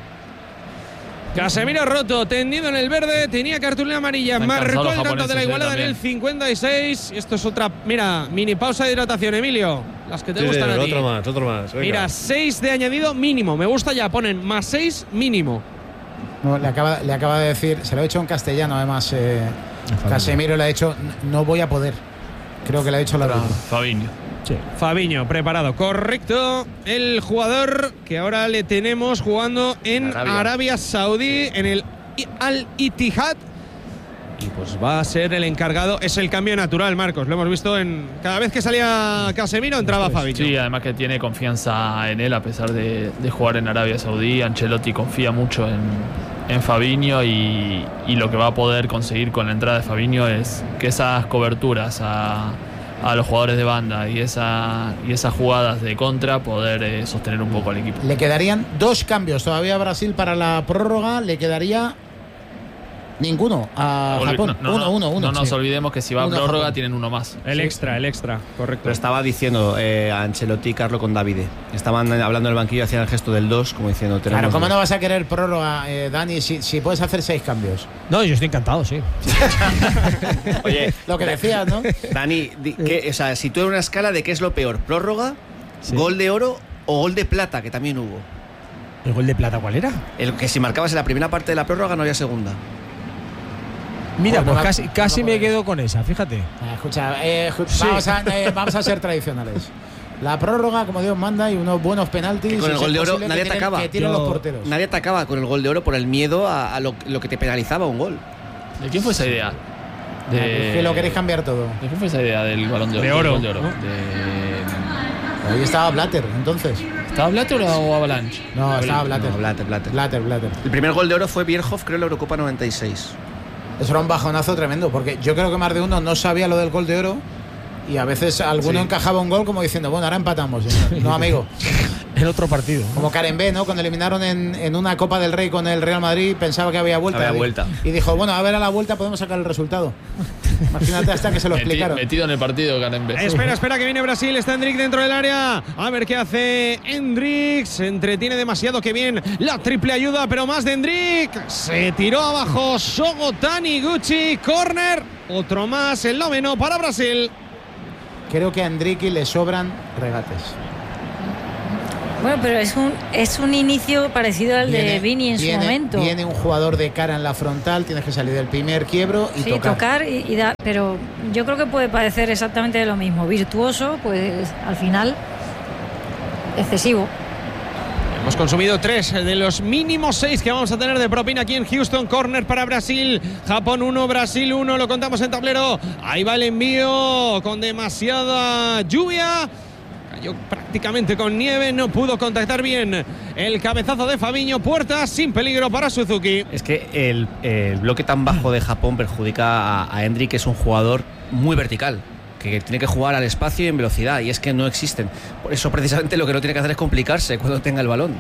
Casemiro roto, tendido en el verde, tenía cartulina amarilla, marcó el tanto de la igualada en el 56. Esto es otra, mira, mini pausa de hidratación, Emilio. Las que te gustan a ti. Otro más. Venga. Mira, 6 de añadido mínimo. Me gusta ya, ponen más 6 mínimo. No, le acaba de decir, se lo ha hecho en castellano además. Casemiro le ha dicho, no voy a poder. Creo que le ha dicho la verdad. Fabinho. Sí. Fabinho, preparado, correcto. El jugador que ahora le tenemos jugando en Arabia Saudí, en el Al-Ittihad. Y pues va a ser el encargado. Es el cambio natural, Marcos. Lo hemos visto en cada vez que salía Casemiro entraba Fabinho. Sí, además que tiene confianza en él a pesar de jugar en Arabia Saudí. Ancelotti confía mucho en Fabinho y lo que va a poder conseguir con la entrada de Fabinho es que esas coberturas a los jugadores de banda y esas jugadas de contra poder sostener un poco al equipo. Le quedarían 2 cambios todavía a Brasil para la prórroga. Le quedaría ninguno a Japón. Uno. No nos olvidemos que si va a prórroga tienen uno más. El extra, correcto. Pero estaba diciendo a Ancelotti y Carlo con Davide. Estaban hablando en el banquillo, hacían el gesto del 2, como diciendo... Claro, ¿cómo no vas a querer prórroga, Dani, si puedes hacer 6 cambios? No, yo estoy encantado, sí. Oye, lo que decías, ¿no? Dani, o sea, si tú en una escala de qué es lo peor, prórroga, gol de oro o gol de plata, que también hubo. ¿El gol de plata cuál era? El que si marcabas en la primera parte de la prórroga no había segunda. Mira, pues casi me quedo con esa, fíjate. Escucha, vamos a ser tradicionales. La prórroga, como Dios manda, y unos buenos penaltis. Que con el gol de oro nadie atacaba. Que tiren los porteros. Nadie atacaba con el gol de oro por el miedo a lo que te penalizaba un gol. ¿De quién fue esa idea? Es que lo queréis cambiar todo. ¿De quién fue esa idea del balón de oro? De oro. ¿No? Ahí estaba Blatter, entonces. ¿Estaba Blatter o Avalanche? No, estaba Blatter. No, Blatter. El primer gol de oro fue Bierhoff, creo, en la Eurocopa 96. Eso era un bajonazo tremendo, porque yo creo que más de uno no sabía lo del gol de oro y a veces alguno encajaba un gol como diciendo, bueno, ahora empatamos. No, amigo. en otro partido. Como Karen B, ¿no? Cuando eliminaron en una Copa del Rey con el Real Madrid, pensaba que había vuelta. Y dijo, bueno, a ver a la vuelta podemos sacar el resultado. Imagínate hasta que se lo explicaron. Metido en el partido, Karen B. Espera, que viene Brasil. Está Endrick dentro del área. A ver qué hace Endrick. Se entretiene demasiado, que bien la triple ayuda, pero más de Endrick. Se tiró abajo Shogo Taniguchi. Corner. Otro más, el noveno para Brasil. Creo que a Endrick le sobran regates. Bueno, pero es un inicio parecido al de Vini en su momento. Viene un jugador de cara en la frontal, tienes que salir del primer quiebro y tocar y dar. Pero yo creo que puede parecer exactamente lo mismo. Virtuoso, pues al final excesivo. Hemos consumido 3 de los mínimos 6 que vamos a tener de propina aquí en Houston. Corner para Brasil. Japón 1, Brasil 1. Lo contamos en tablero. Ahí va el envío con demasiada lluvia. Cayó prácticamente con nieve. No pudo contactar bien el cabezazo de Fabinho. Puerta sin peligro para Suzuki. Es que el bloque tan bajo de Japón perjudica a Endrick, que es un jugador muy vertical, que tiene que jugar al espacio y en velocidad, y es que no existen. Por eso precisamente lo que no tiene que hacer es complicarse cuando tenga el balón.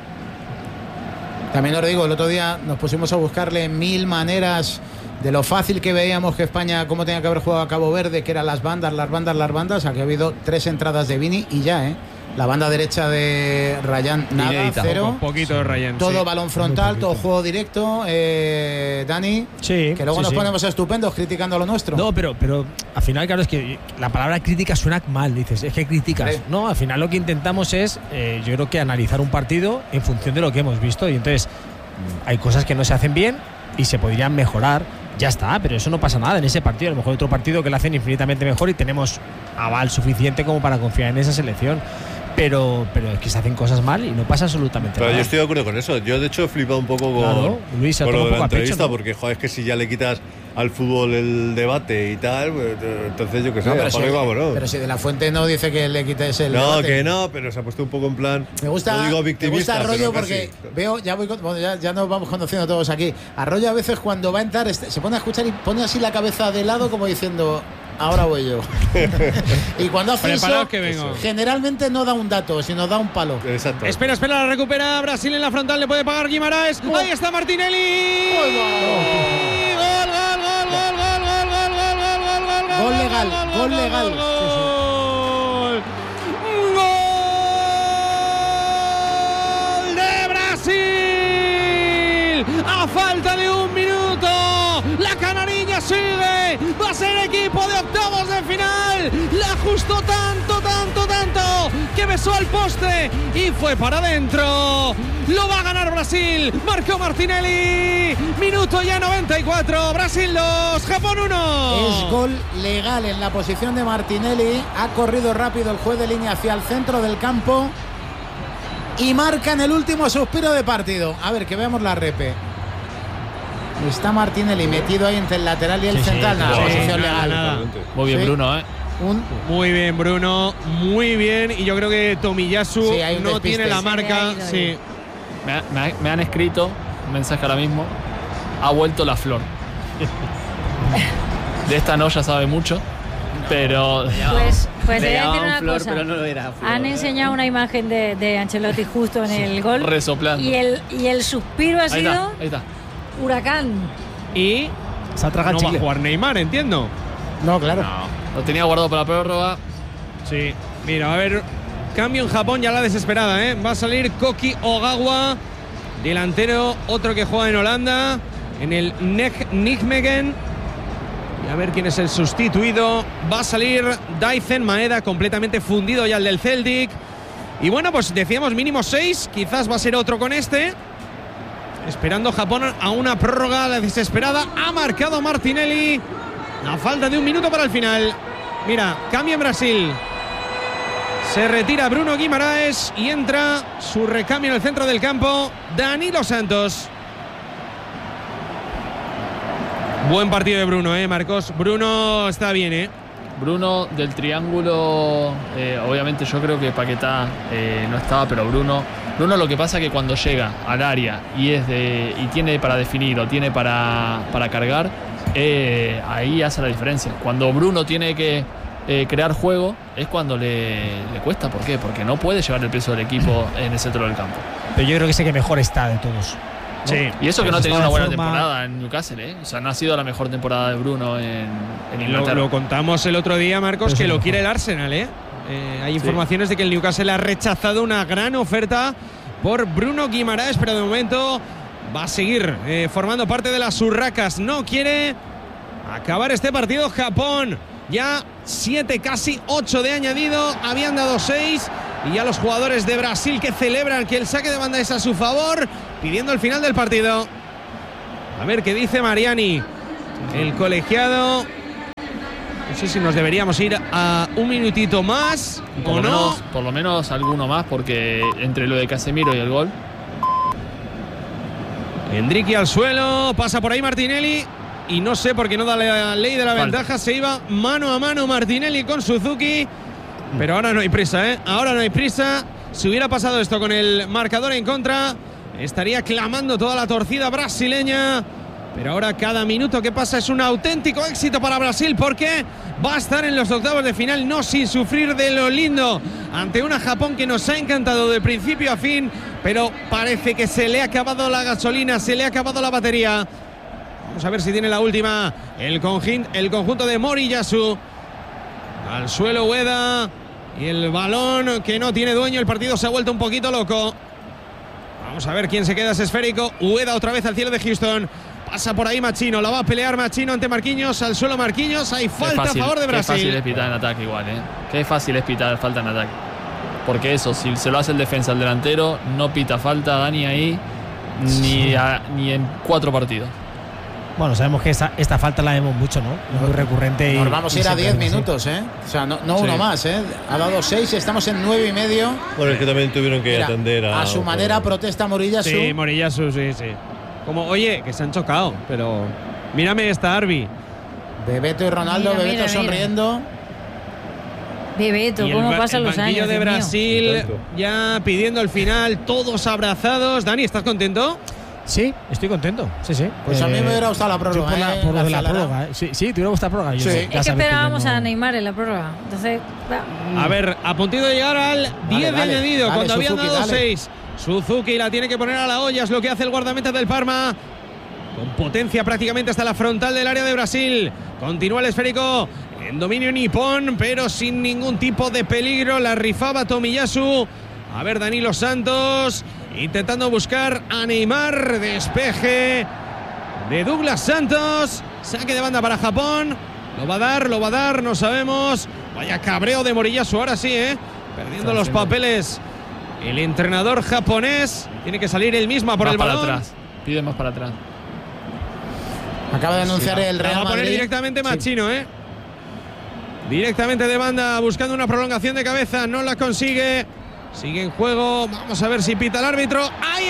También os digo, el otro día nos pusimos a buscarle 1000 maneras de lo fácil que veíamos que España, cómo tenía que haber jugado a Cabo Verde, que eran las bandas. Aquí ha habido 3 entradas de Vini y ya, la banda derecha de Ryan, nada, inédita. 0. Un poquito de Ryan. Todo sí. balón frontal, todo juego directo. Dani, sí, que luego nos ponemos estupendos criticando lo nuestro. No, pero al final, claro, es que la palabra crítica suena mal, dices, es que criticas. Sí. No, al final lo que intentamos es, yo creo que analizar un partido en función de lo que hemos visto, y entonces hay cosas que no se hacen bien y se podrían mejorar. Ya está, pero eso no pasa nada en ese partido. A lo mejor hay otro partido que lo hacen infinitamente mejor y tenemos aval suficiente como para confiar en esa selección. Pero es que se hacen cosas mal y no pasa absolutamente nada. Yo estoy de acuerdo con eso. Yo, de hecho, he flipado un poco con, Luis, con lo de la entrevista, ¿no? porque, joder, es que si ya le quitas al fútbol el debate y tal, pues, entonces yo qué sé, pero si de la Fuente no dice que le quites el debate. No, que no, pero se ha puesto un poco en plan, me gusta, no digo victimista, me gusta Arroyo, porque veo, ya nos vamos conociendo todos aquí. Arroyo a veces cuando va a entrar se pone a escuchar y pone así la cabeza de lado como diciendo, ahora voy yo. Y cuando hace eso, generalmente no da un dato, sino da un palo. Exacto. Espera, la recupera Brasil en la frontal, le puede pagar Guimaraes. Ahí está Martinelli. Gol legal. Gol de Brasil. A falta de un minuto, la canariña sigue. Va a ser equipo de octavos de final. La ajustó tanto que besó al poste y fue para adentro. Lo va a ganar Brasil. Marcó Martinelli. Minuto ya 94. Brasil 2, Japón 1. Es gol legal en la posición de Martinelli. Ha corrido rápido el juez de línea hacia el centro del campo y marca en el último suspiro de partido. A ver, que veamos la repe. Está Martinelli metido ahí entre el lateral y el central. Posición legal. Nada. Muy bien, Bruno, Muy bien, Bruno. Muy bien. Y yo creo que Tomiyasu no tiene la marca. Sí. Me han escrito un mensaje ahora mismo. Ha vuelto la flor. De esta no ya sabe mucho, pero pues te voy a decir una flor, cosa. Pero no era flor. Han enseñado una imagen de Ancelotti justo en el gol. Resoplando. Y el suspiro ha sido ahí está. huracán. Y se ha tragado no va a jugar Neymar, entiendo. No, claro. Lo tenía guardado para la prórroga. Sí. Mira, a ver. Cambio en Japón ya la desesperada, Va a salir Koki Ogawa, delantero, otro que juega en Holanda, en el Nijmegen. Y a ver quién es el sustituido. Va a salir Daizen Maeda, completamente fundido ya el del Celtic. Y bueno, pues decíamos mínimo 6. Quizás va a ser otro con este. Esperando Japón a una prórroga la desesperada. Ha marcado Martinelli. A falta de un minuto para el final. Mira, cambio en Brasil. Se retira Bruno Guimaraes y entra su recambio en el centro del campo, Danilo Santos. Buen partido de Bruno, Marcos. Bruno está bien, Bruno del triángulo, obviamente yo creo que Paquetá no estaba, pero Bruno lo que pasa es que cuando llega al área y tiene para definir o tiene para cargar, ahí hace la diferencia. Cuando Bruno tiene que crear juego, es cuando le cuesta. ¿Por qué? Porque no puede llevar el peso del equipo en el centro del campo. Pero yo creo que es el que mejor está de todos. Sí. Y eso que no ha tenido una buena forma... temporada en Newcastle, O sea, no ha sido la mejor temporada de Bruno en Inglaterra. Lo contamos el otro día, Marcos, que lo quiere el Arsenal, hay informaciones de que el Newcastle ha rechazado una gran oferta por Bruno Guimaraes, pero de momento va a seguir formando parte de las urracas. No quiere acabar este partido. Japón ya 7, casi 8 de añadido. Habían dado 6 y ya los jugadores de Brasil que celebran que el saque de banda es a su favor, pidiendo el final del partido. A ver qué dice Mariani, el colegiado. No sé si nos deberíamos ir a un minutito más o no. Por lo menos alguno más, porque entre lo de Casemiro y el gol. Endrique al suelo, pasa por ahí Martinelli y no sé por qué no da la ley de la ventaja. Se iba mano a mano Martinelli con Suzuki, pero ahora no hay prisa, ahora no hay prisa. Si hubiera pasado esto con el marcador en contra, estaría clamando toda la torcida brasileña. Pero ahora cada minuto que pasa es un auténtico éxito para Brasil, porque va a estar en los octavos de final, no sin sufrir de lo lindo, ante una Japón que nos ha encantado de principio a fin, pero parece que se le ha acabado la gasolina, se le ha acabado la batería. Vamos a ver si tiene la última el conjunto de Moriyasu. Al suelo Ueda y el balón que no tiene dueño. El partido se ha vuelto un poquito loco. Vamos a ver quién se queda ese esférico. Ueda otra vez al cielo de Houston. Pasa por ahí Machino, la va a pelear Machino ante Marquinhos, al suelo Marquinhos, hay falta a favor de Brasil. Qué fácil es pitar en ataque igual, Qué fácil es pitar falta en ataque. Porque eso, si se lo hace el defensa al delantero, no pita falta Dani ahí ni en 4 partidos. Bueno, sabemos que esta falta la vemos mucho, ¿no? Muy recurrente. Nos vamos a ir a 10 minutos, O sea, no uno más, Ha dado 6, estamos en 9 y medio. Bueno, es que también tuvieron que atender a su manera protesta Moriyasu. Sí, Moriyasu, sí. Como, oye, que se han chocado, pero mírame esta Arby. Bebeto y Ronaldo, Bebeto sonriendo. Bebeto, ¿cómo pasan los años? El banquillo de Brasil ya pidiendo el final, todos abrazados. Dani, ¿estás contento? Sí, estoy contento. Sí. Pues a mí me hubiera gustado la prórroga. Por la prórroga. Sí, te hubiera gustado la prórroga. Es que esperábamos a Neymar en la prórroga. Entonces, a ver, a puntito de llegar al 10 de añadido, cuando habían dado 6. Suzuki la tiene que poner a la olla, es lo que hace el guardameta del Parma. Con potencia prácticamente hasta la frontal del área de Brasil. Continúa el esférico en dominio nipón, pero sin ningún tipo de peligro. La rifaba Tomiyasu. A ver, Danilo Santos intentando buscar a Neymar. Despeje de Douglas Santos. Saque de banda para Japón. Lo va a dar, no sabemos. Vaya cabreo de Moriyasu ahora sí, perdiendo los papeles. El entrenador japonés tiene que salir él mismo por el balón. Para atrás. Pide más para atrás. Acaba de anunciar el Real Madrid. Va a poner directamente Machino, Directamente de banda, buscando una prolongación de cabeza. No la consigue. Sigue en juego. Vamos a ver si pita el árbitro. ¡Ahí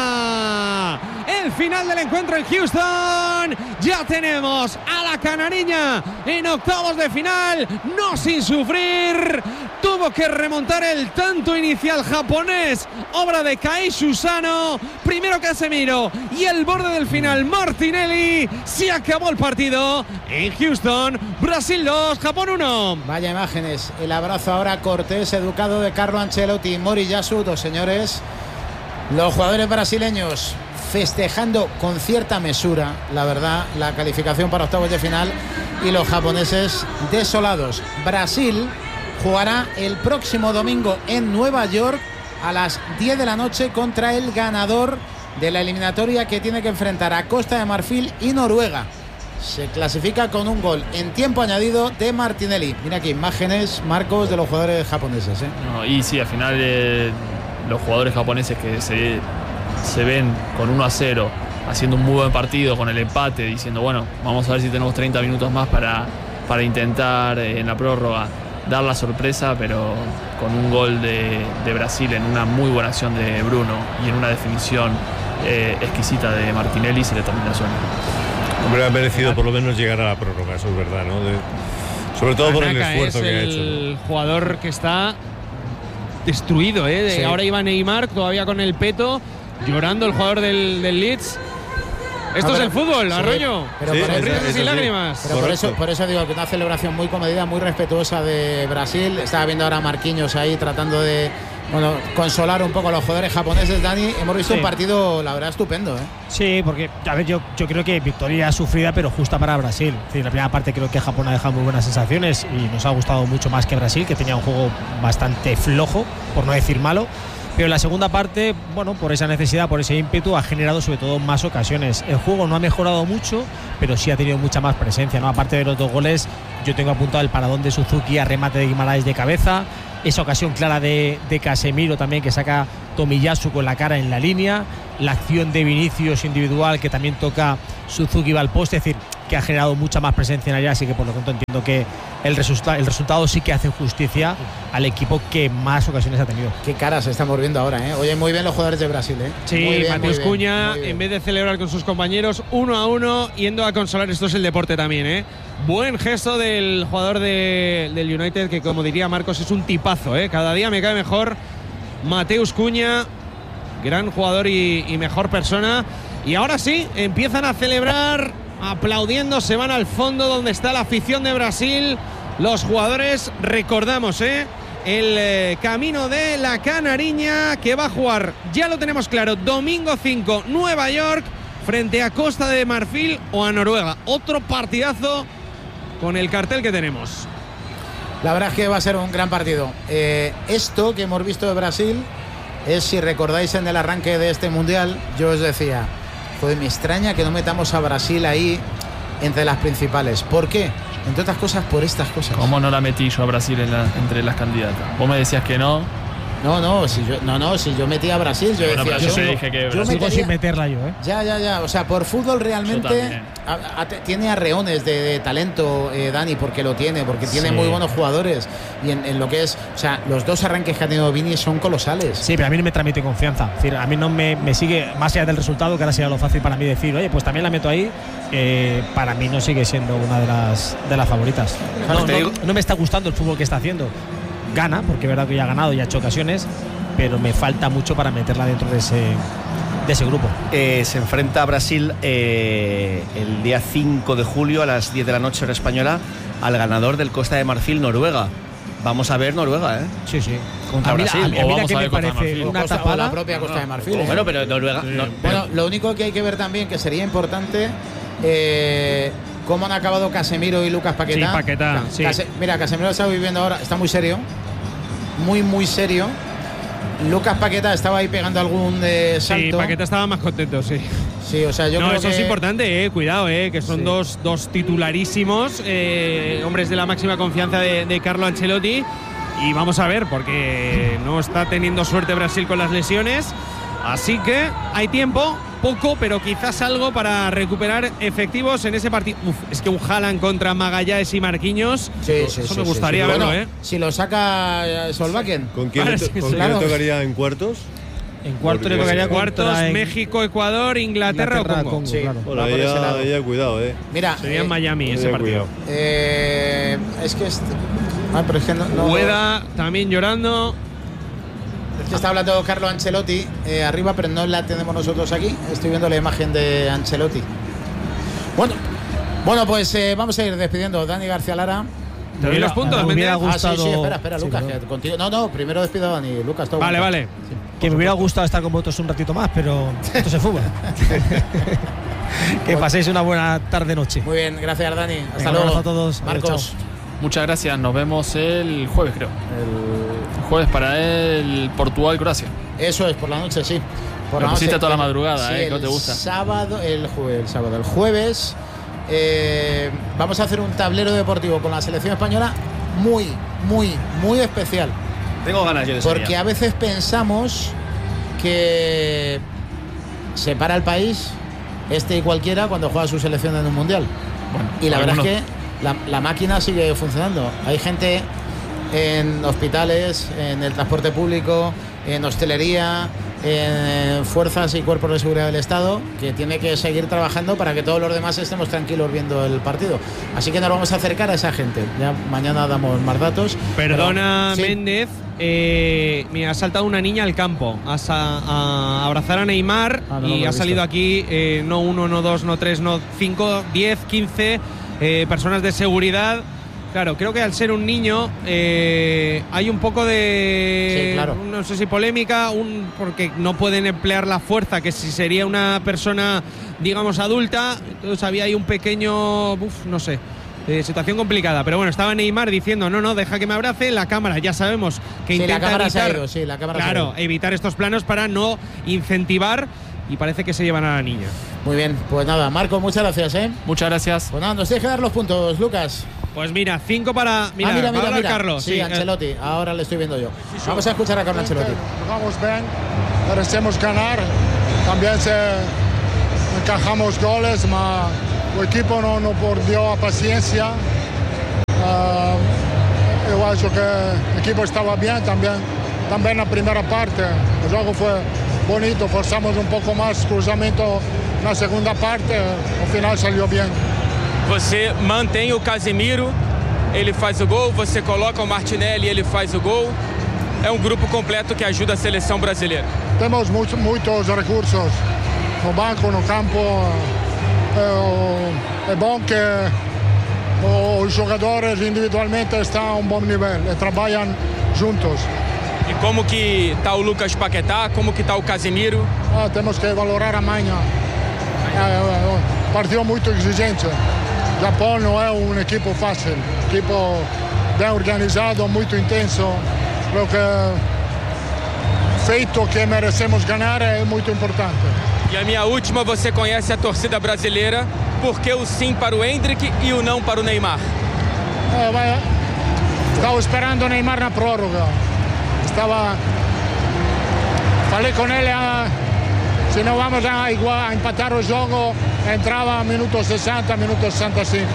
está! El final del encuentro en Houston. Ya tenemos a la canariña en octavos de final. No sin sufrir. Tuvo que remontar el tanto inicial japonés. Obra de Kai Susano. Primero Casemiro. Y el borde del final Martinelli. Se acabó el partido en Houston. Brasil 2, Japón 1. Vaya imágenes. El abrazo ahora cortés, educado de Carlo Ancelotti. Moriyasu, 2 señores. Los jugadores brasileños festejando con cierta mesura, la verdad, la calificación para octavos de final, y los japoneses desolados. Brasil jugará el próximo domingo en Nueva York a las 10 de la noche contra el ganador de la eliminatoria que tiene que enfrentar a Costa de Marfil y Noruega. Se clasifica con un gol en tiempo añadido de Martinelli. Mira aquí imágenes, Marcos, de los jugadores japoneses. No, y sí, al final los jugadores japoneses que se ven con 1-0, haciendo un muy buen partido, con el empate, diciendo, bueno, vamos a ver si tenemos 30 minutos más para intentar en la prórroga dar la sorpresa, pero con un gol de Brasil en una muy buena acción de Bruno y en una definición exquisita de Martinelli, se le termina el sueño. Hombre, ha merecido por lo menos llegar a la prórroga, eso es verdad, ¿no? Sobre todo por el esfuerzo que ha hecho. El jugador que está destruido, Sí. Ahora iba Neymar todavía con el peto, llorando el jugador del Leeds. Esto es el fútbol, Arroyo. Pero Sí, por eso- Risas y lágrimas. Pero por eso digo que una celebración muy comedida, muy respetuosa de Brasil. Estaba viendo ahora a Marquinhos ahí tratando de consolar un poco a los jugadores japoneses. Dani, hemos visto un partido, la verdad, estupendo. Sí, porque a ver, yo creo que victoria sufrida pero justa para Brasil. Es decir, la primera parte creo que Japón ha dejado muy buenas sensaciones y nos ha gustado mucho más que Brasil, que tenía un juego bastante flojo, por no decir malo. Pero en la segunda parte, bueno, por esa necesidad, por ese ímpetu, ha generado sobre todo más ocasiones. El juego no ha mejorado mucho, pero sí ha tenido mucha más presencia, ¿no? Aparte de los 2 goles, yo tengo apuntado el paradón de Suzuki a remate de Guimaraes de cabeza, esa ocasión clara de Casemiro también, que saca Tomiyasu con la cara en la línea, la acción de Vinicius individual que también toca Suzuki va al poste, es decir, que ha generado mucha más presencia en allá, así que por lo tanto entiendo que el resultado sí que hace justicia al equipo que más ocasiones ha tenido. Qué caras estamos viendo ahora, ¿eh? Oye, muy bien los jugadores de Brasil, ¿eh? Sí, Mateus Cunha, en vez de celebrar con sus compañeros 1-1, yendo a consolar. Esto es el deporte también, ¿eh? Buen gesto del jugador del United, que como diría Marcos, es un tipazo, ¿eh? Cada día me cae mejor Mateus Cunha, gran jugador y mejor persona. Y ahora sí, empiezan a celebrar, aplaudiendo, se van al fondo donde está la afición de Brasil. Los jugadores, recordamos, el camino de la Canariña, que va a jugar, ya lo tenemos claro, domingo 5, Nueva York, frente a Costa de Marfil o a Noruega. Otro partidazo con el cartel que tenemos. La verdad es que va a ser un gran partido. Esto que hemos visto de Brasil es, si recordáis en el arranque de este Mundial, yo os decía, joder, me extraña que no metamos a Brasil ahí entre las principales. ¿Por qué? Entre otras cosas, por estas cosas. ¿Cómo no la metí yo a Brasil entre las candidatas? Vos me decías que no. Si yo metí a Brasil, yo decía, yo dije que Brasil Sigo sin meterla yo, Ya. O sea, por fútbol realmente tiene arreones de talento, Dani, porque lo tiene, porque tiene muy buenos jugadores. Y en lo que es, o sea, los 2 arranques que ha tenido Vini son colosales. Sí, pero a mí no me transmite confianza. Es decir, a mí no me sigue, más allá del resultado, que ahora sería lo fácil para mí decir, oye, pues también la meto ahí. Para mí no sigue siendo una de las favoritas. No me está gustando el fútbol que está haciendo. Gana, porque es verdad que ya ha ganado y ha hecho ocasiones, pero me falta mucho para meterla dentro de ese grupo. Se enfrenta a Brasil el día 5 de julio a las 10 de la noche hora española al ganador del Costa de Marfil, Noruega. Vamos a ver Noruega, ¿eh? Sí. Contra Brasil. A mí que me parece una tapada. O la propia Costa de Marfil. Bueno, pero Noruega. Sí. Bueno, lo único que hay que ver también, que sería importante, cómo han acabado Casemiro y Lucas Paquetá. Sí, Paquetá, sí. Mira, Casemiro está viviendo ahora, está muy serio. Muy serio. Lucas Paquetá estaba ahí pegando algún salto. Sí, Paquetá estaba más contento, sí. Sí, o sea, yo creo eso que es importante, cuidado, que son dos titularísimos, hombres de la máxima confianza de Carlo Ancelotti. Y vamos a ver, porque no está teniendo suerte Brasil con las lesiones. Así que hay tiempo, poco, pero quizás algo para recuperar efectivos en ese partido. Es que un Haaland contra Magallanes y Marquinhos, eso me gustaría verlo, bueno, si lo saca Solbakken. ¿Con quién le tocaría en cuartos? En cuarto le tocaría cuartos, México, Ecuador, Inglaterra o Congo. Sí. Bueno, ahí cuidado, Mira, sería en Miami ese partido. Es que pero es que no Ueda también llorando. Es que está hablando Carlo Ancelotti arriba, pero no la tenemos nosotros aquí. Estoy viendo la imagen de Ancelotti. Bueno, pues vamos a ir despidiendo. Dani García Lara. ¿Te doy los puntos? Me hubiera gustado. Sí, espera, sí, Lucas. Contigo. No, primero despido a Dani. Lucas, todo. Vale. Sí, que me hubiera gustado estar con vosotros un ratito más, pero esto se fútbol. Que paséis una buena tarde-noche. Muy bien, gracias, Dani. Hasta luego. luego A todos. Marcos. Muchas gracias. Nos vemos el jueves, creo. El jueves para el Portugal-Croacia. Eso es, por la noche, sí. Por la noche, toda la madrugada, sí, ¿no te gusta? El jueves vamos a hacer un tablero deportivo con la selección española muy especial. Tengo ganas yo de eso. Porque a veces pensamos que se para el país y cualquiera cuando juega su selección en un mundial. Bueno, y la verdad es que la máquina sigue funcionando. Hay gente en hospitales, en el transporte público, en hostelería, fuerzas y cuerpos de seguridad del Estado, que tiene que seguir trabajando para que todos los demás estemos tranquilos viendo el partido. Así que nos vamos a acercar a esa gente. Ya mañana damos más datos. Perdona, pero, sí. Méndez. Me ha saltado una niña al campo a abrazar a Neymar y ha salido aquí no 1, no 2, no 3, no 5, 10, 15 personas de seguridad. Claro, creo que al ser un niño hay un poco de, sí, claro, no sé si polémica, porque no pueden emplear la fuerza que si sería una persona, digamos, adulta. Entonces había ahí un pequeño, no sé, situación complicada. Pero bueno, estaba Neymar diciendo, no, deja que me abrace. La cámara, ya sabemos que intenta la cámara evitar, se ha ido, sí, la cámara claro, se ha ido. evitar estos planos para no incentivar, y parece que se llevan a la niña. Muy bien, pues nada, Marco, muchas gracias. Muchas gracias. Pues nada, nos tienes que dar los puntos, Lucas. Pues mira, 5 para. Mira, mira. Carlos. Sí, Ancelotti, ahora le estoy viendo yo. Vamos a escuchar a Carlo Ancelotti. Jugamos bien, merecemos ganar. También encajamos goles, pero el equipo no perdió a paciencia. Yo acho que el equipo estaba bien también la primera parte. El juego fue bonito, forzamos un poco más cruzamiento en la segunda parte. Al final salió bien. Você mantém o Casemiro, ele faz o gol, você coloca o Martinelli, ele faz o gol. É grupo completo que ajuda a seleção brasileira. Temos muitos recursos no banco, no campo. É bom que os jogadores individualmente estão a um bom nível e trabalham juntos. E como que está o Lucas Paquetá, como que está o Casemiro? Temos que valorar amanhã. Partido muito exigente. Japão não é equipo fácil, equipo bem organizado, muito intenso. Creo que feito que merecemos ganhar é muito importante. E a minha última, você conhece a torcida brasileira, por que o sim para o Endrick e o não para o Neymar? Estava esperando o Neymar na prórroga. Falei com ele, se não vamos a empatar o jogo, entrava minuto 60, minuto 65.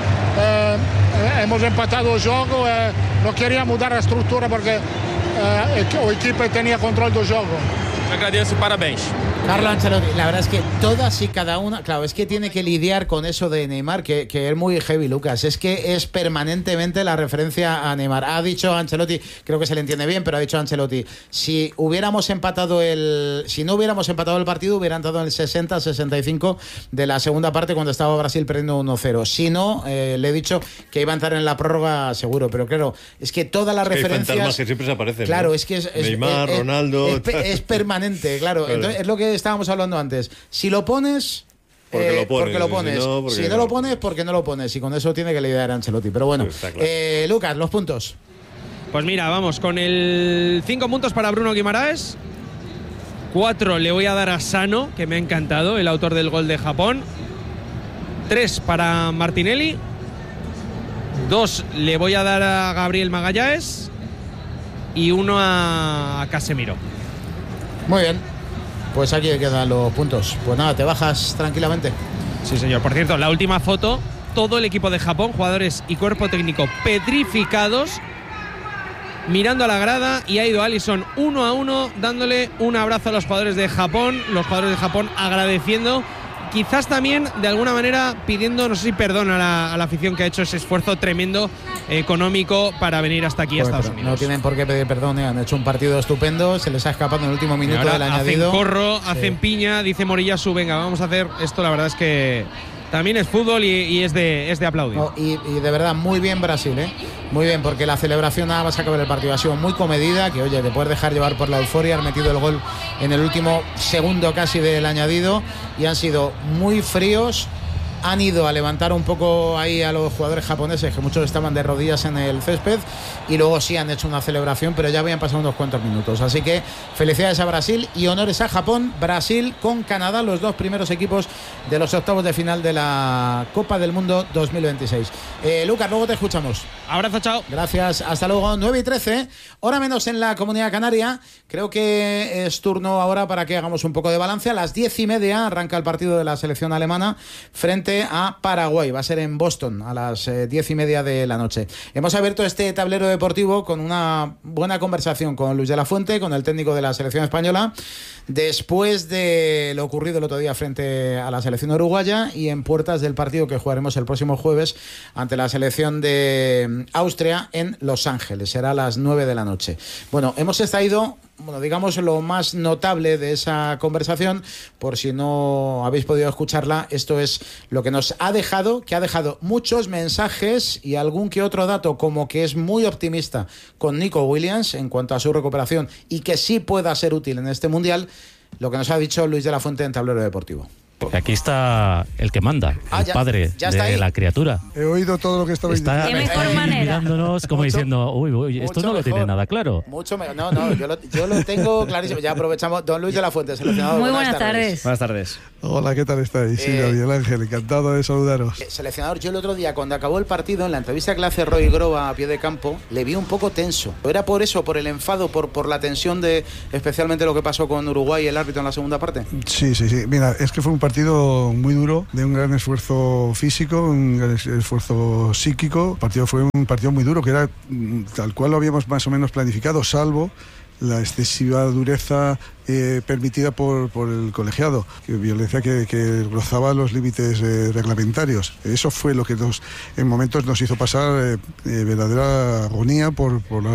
Hemos empatado o jogo, não queria mudar a estrutura porque o equipo tenía control del juego. Te agradezco, parabéns. Carlo Ancelotti, la verdad es que todas y cada una, claro, es que tiene que lidiar con eso de Neymar, que es muy heavy, Lucas. Es que es permanentemente la referencia a Neymar. Ha dicho Ancelotti, creo que se le entiende bien, pero ha dicho Ancelotti, si no hubiéramos empatado el partido, hubiera entrado en el 60-65 de la segunda parte cuando estaba Brasil perdiendo 1-0. Si no, le he dicho que iba a entrar en la prórroga seguro, pero claro, es que todas las referencias que siempre se aparecen, claro, ¿no? es que es Neymar, Ronaldo, es permanente, claro. Entonces, es lo que estábamos hablando antes. Si lo pones, porque lo pones. Si no lo pones, porque no lo pones. Y con eso tiene que lidiar Ancelotti. Pero bueno, claro. Lucas, los puntos. Pues mira, vamos con el 5 puntos para Bruno Guimaraes. 4 le voy a dar a Sano, que me ha encantado, el autor del gol de Japón. 3 para Martinelli. 2 le voy a dar a Gabriel Magallanes. Y 1 a Casemiro. Muy bien. Pues aquí quedan los puntos. Pues nada, te bajas tranquilamente. Sí, señor. Por cierto, la última foto, todo el equipo de Japón, jugadores y cuerpo técnico petrificados, mirando a la grada, y ha ido Alisson 1 a 1 dándole un abrazo a los jugadores de Japón, agradeciendo, quizás también de alguna manera pidiendo, no sé si perdón a la afición que ha hecho ese esfuerzo tremendo económico para venir hasta aquí a Estados Unidos. No tienen por qué pedir perdón, han hecho un partido estupendo, se les ha escapado en el último minuto del añadido. Hacen corro, hacen piña, dice Moriyasu, venga, vamos a hacer esto. La verdad es que también es fútbol y es de aplaudir. Y de verdad, muy bien Brasil, muy bien, porque la celebración nada más acabar el partido ha sido muy comedida, que oye, te puedes dejar llevar por la euforia, han metido el gol en el último segundo casi del añadido y han sido muy fríos. Han ido a levantar un poco ahí a los jugadores japoneses, que muchos estaban de rodillas en el césped, y luego sí han hecho una celebración, pero ya habían pasado unos cuantos minutos. Así que felicidades a Brasil y honores a Japón. Brasil con Canadá, los dos primeros equipos de los octavos de final de la Copa del Mundo 2026. Lucas, luego te escuchamos. Abrazo, chao. Gracias, hasta luego. 9:13, hora menos en la Comunidad Canaria. Creo que es turno ahora para que hagamos un poco de balance. A las 10:30 arranca el partido de la selección alemana frente frente a Paraguay. Va a ser en Boston a las 10:30 de la noche. Hemos abierto este tablero deportivo con una buena conversación con Luis de la Fuente, con el técnico de la selección española, después de lo ocurrido el otro día frente a la selección uruguaya y en puertas del partido que jugaremos el próximo jueves ante la selección de Austria en Los Ángeles. Será a las 9 de la noche. Bueno, hemos extraído, digamos, lo más notable de esa conversación. Por si no habéis podido escucharla, esto es lo que nos ha dejado, que ha dejado muchos mensajes y algún que otro dato, como que es muy optimista con Nico Williams en cuanto a su recuperación y que sí pueda ser útil en este Mundial, lo que nos ha dicho Luis de la Fuente en Tablero Deportivo. Aquí está el que manda, el padre de la criatura. He oído todo lo que estabais diciendo. Qué mejor manera. Mirándonos como diciendo, uy, esto no lo tiene nada claro. Mucho mejor. No, yo lo tengo clarísimo. Ya aprovechamos. Don Luis de la Fuente, seleccionador. Muy buenas tardes. Buenas tardes. Hola, ¿qué tal estáis? Sí, Miguel Ángel, encantado de saludaros. Seleccionador, yo el otro día, cuando acabó el partido, en la entrevista que le hace Roy Groba a pie de campo, le vi un poco tenso. ¿Era por eso, por el enfado, por la tensión de especialmente lo que pasó con Uruguay y el árbitro en la segunda parte? Sí. Mira, es que fue un partido muy duro, de un gran esfuerzo físico, un gran esfuerzo psíquico. El partido fue un partido muy duro, que era tal cual lo habíamos más o menos planificado, salvo la excesiva dureza permitida por el colegiado, violencia que rozaba los límites reglamentarios. Eso fue lo que en momentos nos hizo pasar verdadera agonía por la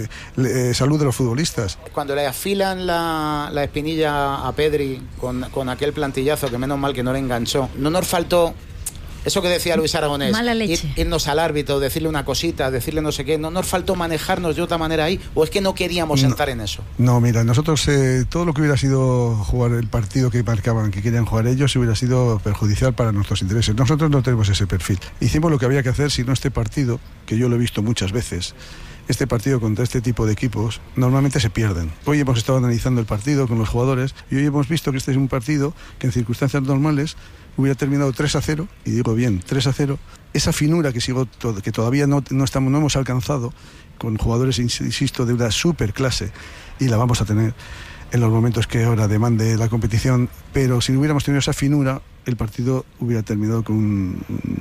salud de los futbolistas. Cuando le afilan la espinilla a Pedri con aquel plantillazo, que menos mal que no le enganchó, no nos faltó eso que decía Luis Aragonés, mala leche. Irnos al árbitro, decirle una cosita, decirle no sé qué. ¿No nos faltó manejarnos de otra manera ahí? ¿O es que no queríamos entrar en eso? No, mira, nosotros todo lo que hubiera sido jugar el partido que marcaban, que querían jugar ellos, hubiera sido perjudicial para nuestros intereses. Nosotros no tenemos ese perfil. Hicimos lo que había que hacer, si no este partido, que yo lo he visto muchas veces, este partido contra este tipo de equipos normalmente se pierden. Hoy hemos estado analizando el partido con los jugadores y hoy hemos visto que este es un partido que en circunstancias normales hubiera terminado 3-0, y digo bien, 3-0. Esa finura que todavía no hemos alcanzado, con jugadores, insisto, de una super clase, y la vamos a tener en los momentos que ahora demande la competición, pero si no hubiéramos tenido esa finura, el partido hubiera terminado con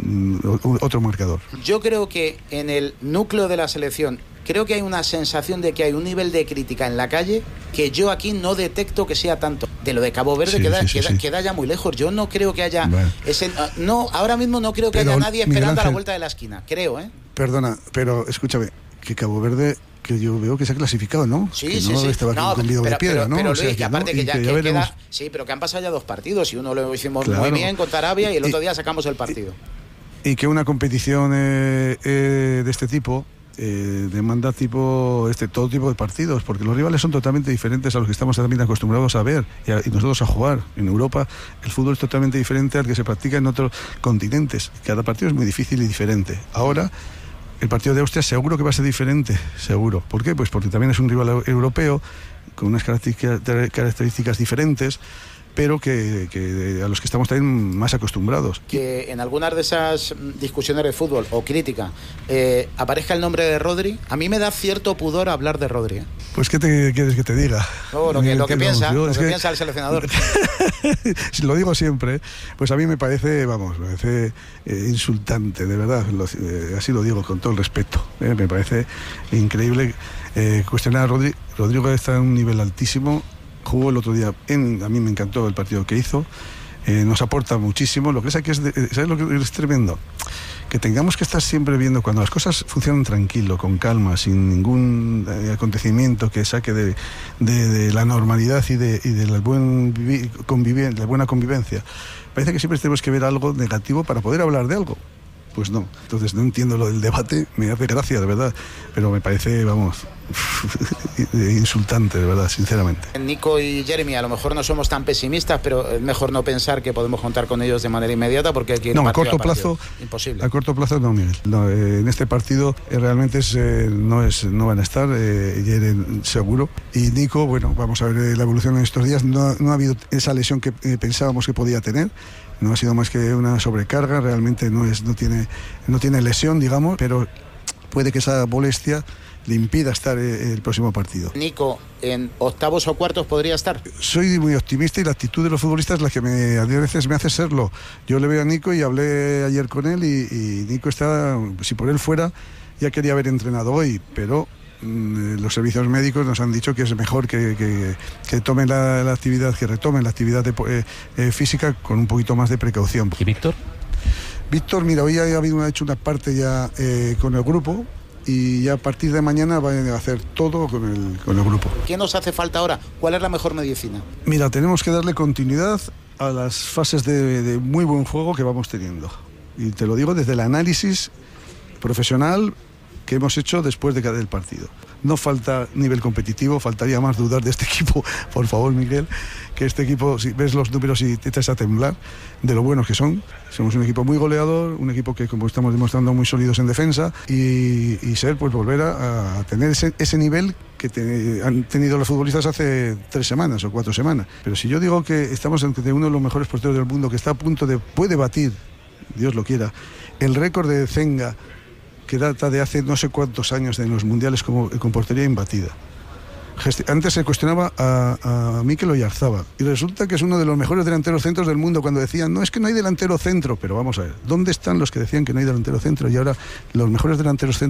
otro marcador. Yo creo que en el núcleo de la selección, creo que hay una sensación de que hay un nivel de crítica en la calle que yo aquí no detecto que sea tanto. De lo de Cabo Verde queda ya muy lejos. Yo no creo que haya ahora mismo no creo que haya nadie esperando a la vuelta de la esquina, creo, ¿eh? Perdona, pero escúchame, que Cabo Verde, que yo veo que se ha clasificado, ¿no? Sí. Estaba con de piedra, ¿no? Pero Luis, que aparte que ya queda... Sí, pero que han pasado ya 2 partidos y uno lo hicimos muy bien contra Arabia y el otro día sacamos el partido. Y que una competición de este tipo demanda todo tipo de partidos, porque los rivales son totalmente diferentes a los que estamos también acostumbrados a ver y nosotros a jugar. En Europa el fútbol es totalmente diferente al que se practica en otros continentes. Cada partido es muy difícil y diferente. Ahora el partido de Austria seguro que va a ser diferente, seguro. ¿Por qué? Pues porque también es un rival europeo con unas características diferentes, pero que a los que estamos también más acostumbrados. Que en algunas de esas discusiones de fútbol o crítica aparezca el nombre de Rodri, a mí me da cierto pudor hablar de Rodri, ¿eh? Pues ¿qué te quieres que te diga? Lo que piensa el seleccionador. Lo digo siempre, pues a mí me parece insultante, de verdad, así lo digo con todo el respeto, me parece increíble cuestionar a Rodri. Rodrigo está en un nivel altísimo. Jugó el otro día, a mí me encantó el partido que hizo, nos aporta muchísimo. Lo que es ¿sabes lo que es tremendo? Que tengamos que estar siempre viendo cuando las cosas funcionan tranquilo, con calma, sin ningún acontecimiento que saque de la normalidad y de la buena convivencia. Parece que siempre tenemos que ver algo negativo para poder hablar de algo. Pues no. Entonces no entiendo lo del debate, me hace gracia, de verdad, pero me parece, insultante, de verdad, sinceramente. Nico y Jeremy, a lo mejor no somos tan pesimistas, pero es mejor no pensar que podemos contar con ellos de manera inmediata, porque hay que ir a corto plazo, imposible. A corto plazo no, Miguel. No, en este partido realmente no van a estar, Jeremy seguro. Y Nico, bueno, vamos a ver la evolución en estos días. No ha habido esa lesión que pensábamos que podía tener. No ha sido más que una sobrecarga, realmente no tiene lesión, digamos, pero puede que esa molestia le impida estar el próximo partido. Nico, ¿en octavos o cuartos podría estar? Soy muy optimista y la actitud de los futbolistas es la que a veces me hace serlo. Yo le veo a Nico y hablé ayer con él y Nico está, si por él fuera, ya quería haber entrenado hoy, pero los servicios médicos nos han dicho que es mejor que tomen la actividad, que retomen la actividad física con un poquito más de precaución. ¿Y Víctor? Víctor, mira, hoy ha hecho una parte ya con el grupo y ya a partir de mañana van a hacer todo con el grupo. ¿Qué nos hace falta ahora? ¿Cuál es la mejor medicina? Mira, tenemos que darle continuidad a las fases de muy buen juego que vamos teniendo. Y te lo digo desde el análisis profesional que hemos hecho después de cada partido. No falta nivel competitivo, faltaría más dudar de este equipo, por favor, Miguel, que este equipo, si ves los números y te echas a temblar de lo buenos que son. Somos un equipo muy goleador, un equipo que, como estamos demostrando, muy sólidos en defensa y ser, pues volver a tener ese nivel que han tenido los futbolistas hace 3 semanas o 4 semanas. Pero si yo digo que estamos ante uno de los mejores porteros del mundo, que está a punto puede batir, Dios lo quiera, el récord de Zenga, que data de hace no sé cuántos años en los mundiales con portería imbatida. Antes se cuestionaba a Mikel Oyarzabal y resulta que es uno de los mejores delanteros centros del mundo cuando decían, no, es que no hay delantero centro, pero vamos a ver, ¿dónde están los que decían que no hay delantero centro? Y ahora los mejores delanteros centros